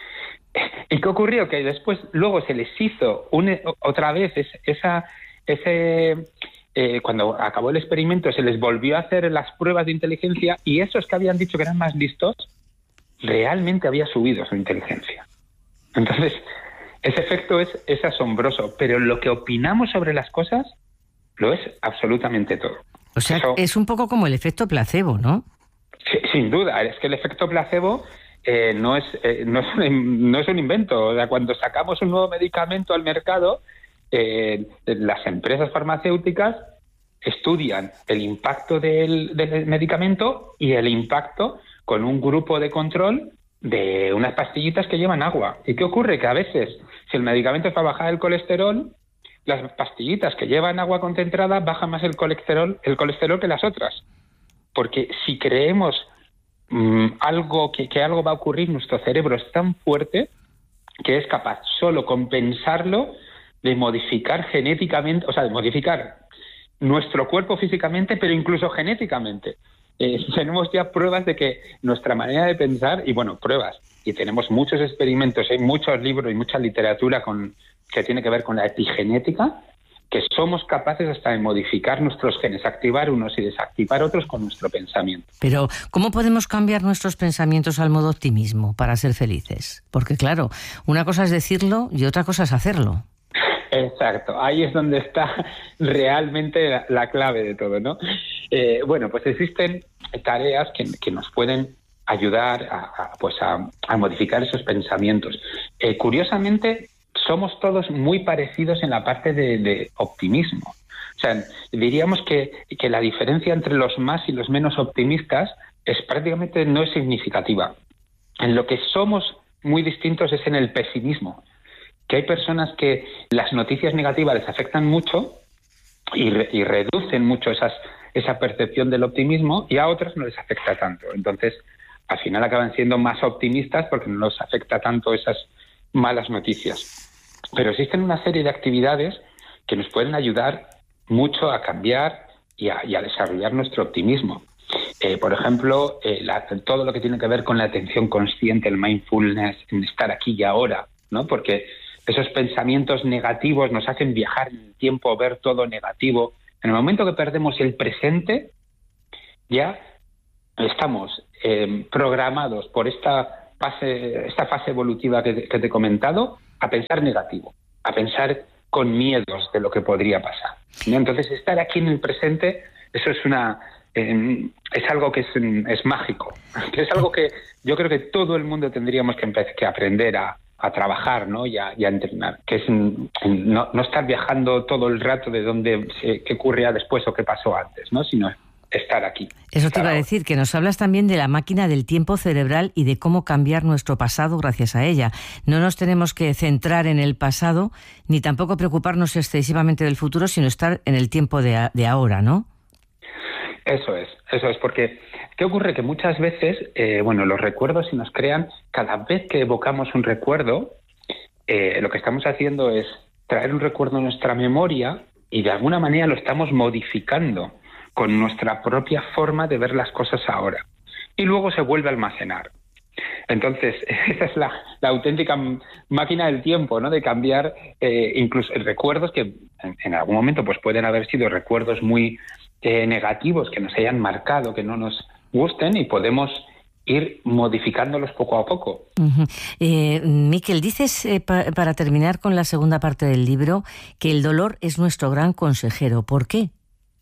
¿Y qué ocurrió? Que después, luego se les hizo un, otra vez esa, ese, eh, cuando acabó el experimento, se les volvió a hacer las pruebas de inteligencia y esos que habían dicho que eran más listos, realmente había subido su inteligencia. Entonces, ese efecto es, es asombroso, pero lo que opinamos sobre las cosas lo es absolutamente todo. O sea, Eso, es un poco como el efecto placebo, ¿no? Sí, sin duda, es que el efecto placebo eh, no, es, eh, no, es un, no es un invento. O sea, cuando sacamos un nuevo medicamento al mercado, eh, las empresas farmacéuticas estudian el impacto del, del medicamento y el impacto con un grupo de control de unas pastillitas que llevan agua. ¿Y qué ocurre? Que a veces, si el medicamento es para bajar el colesterol, las pastillitas que llevan agua concentrada bajan más el colesterol, el colesterol que las otras. Porque si creemos mmm, algo que, que algo va a ocurrir, nuestro cerebro es tan fuerte que es capaz solo con pensarlo de modificar genéticamente, o sea, de modificar nuestro cuerpo físicamente, pero incluso genéticamente. Eh, tenemos ya pruebas de que nuestra manera de pensar, y bueno, pruebas, y tenemos muchos experimentos, hay muchos libros y mucha literatura con, que tiene que ver con la epigenética, que somos capaces hasta de modificar nuestros genes, activar unos y desactivar otros con nuestro pensamiento. Pero, ¿cómo podemos cambiar nuestros pensamientos al modo optimismo para ser felices? Porque, claro, una cosa es decirlo y otra cosa es hacerlo. Exacto, ahí es donde está realmente la, la clave de todo, ¿no? Eh, bueno, pues existen tareas que, que nos pueden ayudar a, a, pues a, a modificar esos pensamientos. Eh, curiosamente, somos todos muy parecidos en la parte de, de optimismo. O sea, diríamos que, que la diferencia entre los más y los menos optimistas es prácticamente no es significativa. En lo que somos muy distintos es en el pesimismo, que hay personas que las noticias negativas les afectan mucho y, re, y reducen mucho esas, esa percepción del optimismo, y a otras no les afecta tanto. Entonces, al final acaban siendo más optimistas porque no les afecta tanto esas malas noticias. Pero existen una serie de actividades que nos pueden ayudar mucho a cambiar y a, y a desarrollar nuestro optimismo. Eh, por ejemplo, eh, la, todo lo que tiene que ver con la atención consciente, el mindfulness, en estar aquí y ahora, ¿no? Porque esos pensamientos negativos nos hacen viajar en el tiempo, ver todo negativo. En el momento que perdemos el presente, ya estamos eh, programados por esta fase, esta fase evolutiva que, que te he comentado, a pensar negativo, a pensar con miedos de lo que podría pasar, ¿no? Entonces, estar aquí en el presente, eso es una eh, es algo que es, es mágico, que es algo que yo creo que todo el mundo tendríamos que, empezar, que aprender a a trabajar, ¿no? y, a, y a entrenar, que es en, en no, no estar viajando todo el rato de dónde, eh, qué ocurría después o qué pasó antes, ¿no? Sino estar aquí. Eso te iba a decir, que nos hablas también de la máquina del tiempo cerebral y de cómo cambiar nuestro pasado gracias a ella. No nos tenemos que centrar en el pasado, ni tampoco preocuparnos excesivamente del futuro, sino estar en el tiempo de, a, de ahora, ¿no? Eso es, eso es, porque ¿qué ocurre? Que muchas veces, eh, bueno, los recuerdos se nos crean, cada vez que evocamos un recuerdo, eh, lo que estamos haciendo es traer un recuerdo a nuestra memoria y de alguna manera lo estamos modificando con nuestra propia forma de ver las cosas ahora. Y luego se vuelve a almacenar. Entonces, esa es la, la auténtica máquina del tiempo, ¿no? De cambiar eh, incluso recuerdos que en, en algún momento pues pueden haber sido recuerdos muy eh, negativos, que nos hayan marcado, que no nos gusten, y podemos ir modificándolos poco a poco. Uh-huh. Eh, Miquel, dices, eh, pa, para terminar con la segunda parte del libro, que el dolor es nuestro gran consejero. ¿Por qué?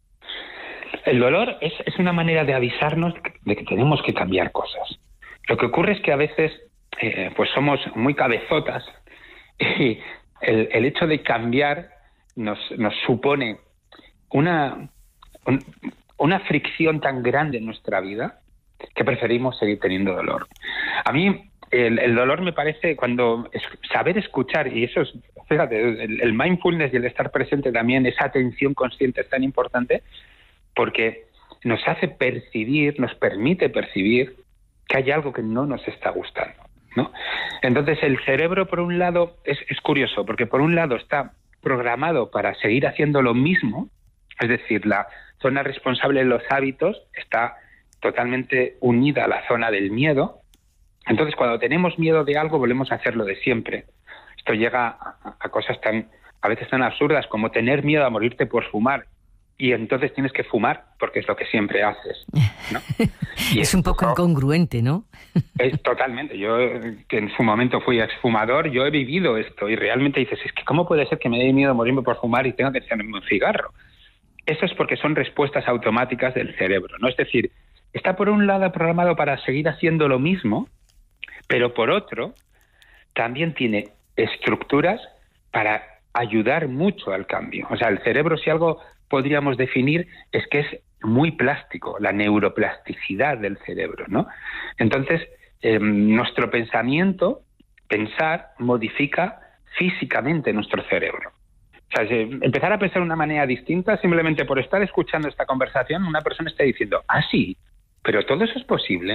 El dolor es, es una manera de avisarnos de que tenemos que cambiar cosas. Lo que ocurre es que a veces eh, pues somos muy cabezotas y el, el hecho de cambiar nos, nos supone una, un, una fricción tan grande en nuestra vida que preferimos seguir teniendo dolor. A mí el, el dolor me parece cuando es, saber escuchar, y eso es, fíjate, el, el mindfulness y el estar presente también, esa atención consciente es tan importante porque nos hace percibir, nos permite percibir que hay algo que no nos está gustando, ¿no? Entonces el cerebro, por un lado, es, es curioso, porque por un lado está programado para seguir haciendo lo mismo, es decir, la zona responsable de los hábitos está totalmente unida a la zona del miedo. Entonces, cuando tenemos miedo de algo, volvemos a hacerlo de siempre. Esto llega a, a cosas tan, a veces tan absurdas como tener miedo a morirte por fumar, y entonces tienes que fumar porque es lo que siempre haces, ¿no? Y es un poco eso, incongruente, ¿no? Es totalmente. Yo, que en su momento fui exfumador, yo he vivido esto y realmente dices, es que ¿cómo puede ser que me dé miedo morirme por fumar y tenga que hacerme un cigarro? Eso es porque son respuestas automáticas del cerebro, ¿no? Es decir, está por un lado programado para seguir haciendo lo mismo, pero por otro también tiene estructuras para ayudar mucho al cambio. O sea, el cerebro, si algo podríamos definir, es que es muy plástico, la neuroplasticidad del cerebro, ¿no? Entonces, eh, nuestro pensamiento, pensar, modifica físicamente nuestro cerebro. O sea, si empezar a pensar de una manera distinta, simplemente por estar escuchando esta conversación, una persona está diciendo, ah, sí, pero todo eso es posible.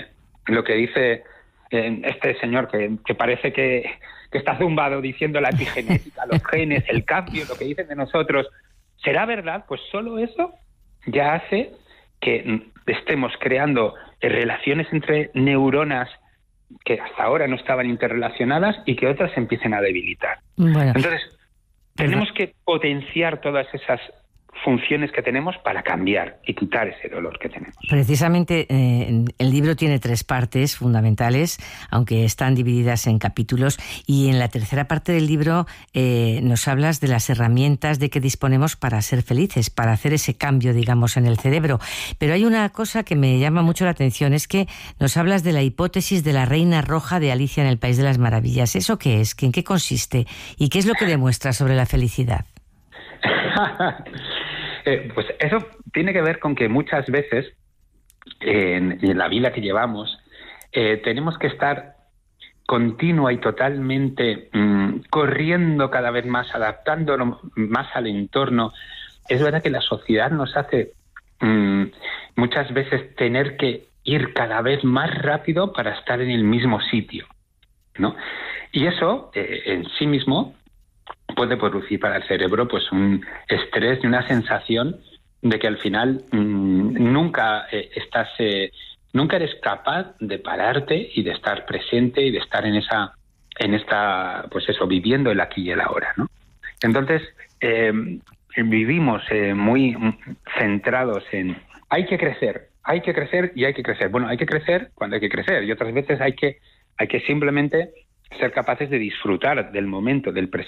lo que dice eh, este señor, que, que parece que, que está zumbado diciendo la epigenética, los genes, el cambio, lo que dicen de nosotros, ¿será verdad? Pues solo eso ya hace que estemos creando relaciones entre neuronas que hasta ahora no estaban interrelacionadas y que otras empiecen a debilitar. Bueno, Entonces, tenemos que potenciar todas esas funciones que tenemos para cambiar y quitar ese dolor que tenemos. Precisamente eh, el libro tiene tres partes fundamentales, aunque están divididas en capítulos, y en la tercera parte del libro eh, nos hablas de las herramientas de que disponemos para ser felices, para hacer ese cambio, digamos, en el cerebro. Pero hay una cosa que me llama mucho la atención, es que nos hablas de la hipótesis de la reina roja de Alicia en el País de las Maravillas. ¿Eso qué es? ¿En qué consiste? ¿Y qué es lo que demuestra sobre la felicidad? eh, pues eso tiene que ver con que muchas veces eh, en, en la vida que llevamos eh, tenemos que estar continua y totalmente mmm, corriendo cada vez más, adaptándonos más al entorno. Es verdad que la sociedad nos hace mmm, muchas veces tener que ir cada vez más rápido para estar en el mismo sitio, ¿no? Y eso eh, en sí mismo puede producir para el cerebro pues un estrés y una sensación de que al final mmm, nunca eh, estás eh, nunca eres capaz de pararte y de estar presente y de estar en esa en esta pues eso, viviendo el aquí y el ahora, ¿no? Entonces eh, vivimos eh, muy centrados en hay que crecer, hay que crecer y hay que crecer. Bueno, hay que crecer cuando hay que crecer y otras veces hay que hay que simplemente ser capaces de disfrutar del momento, del presente.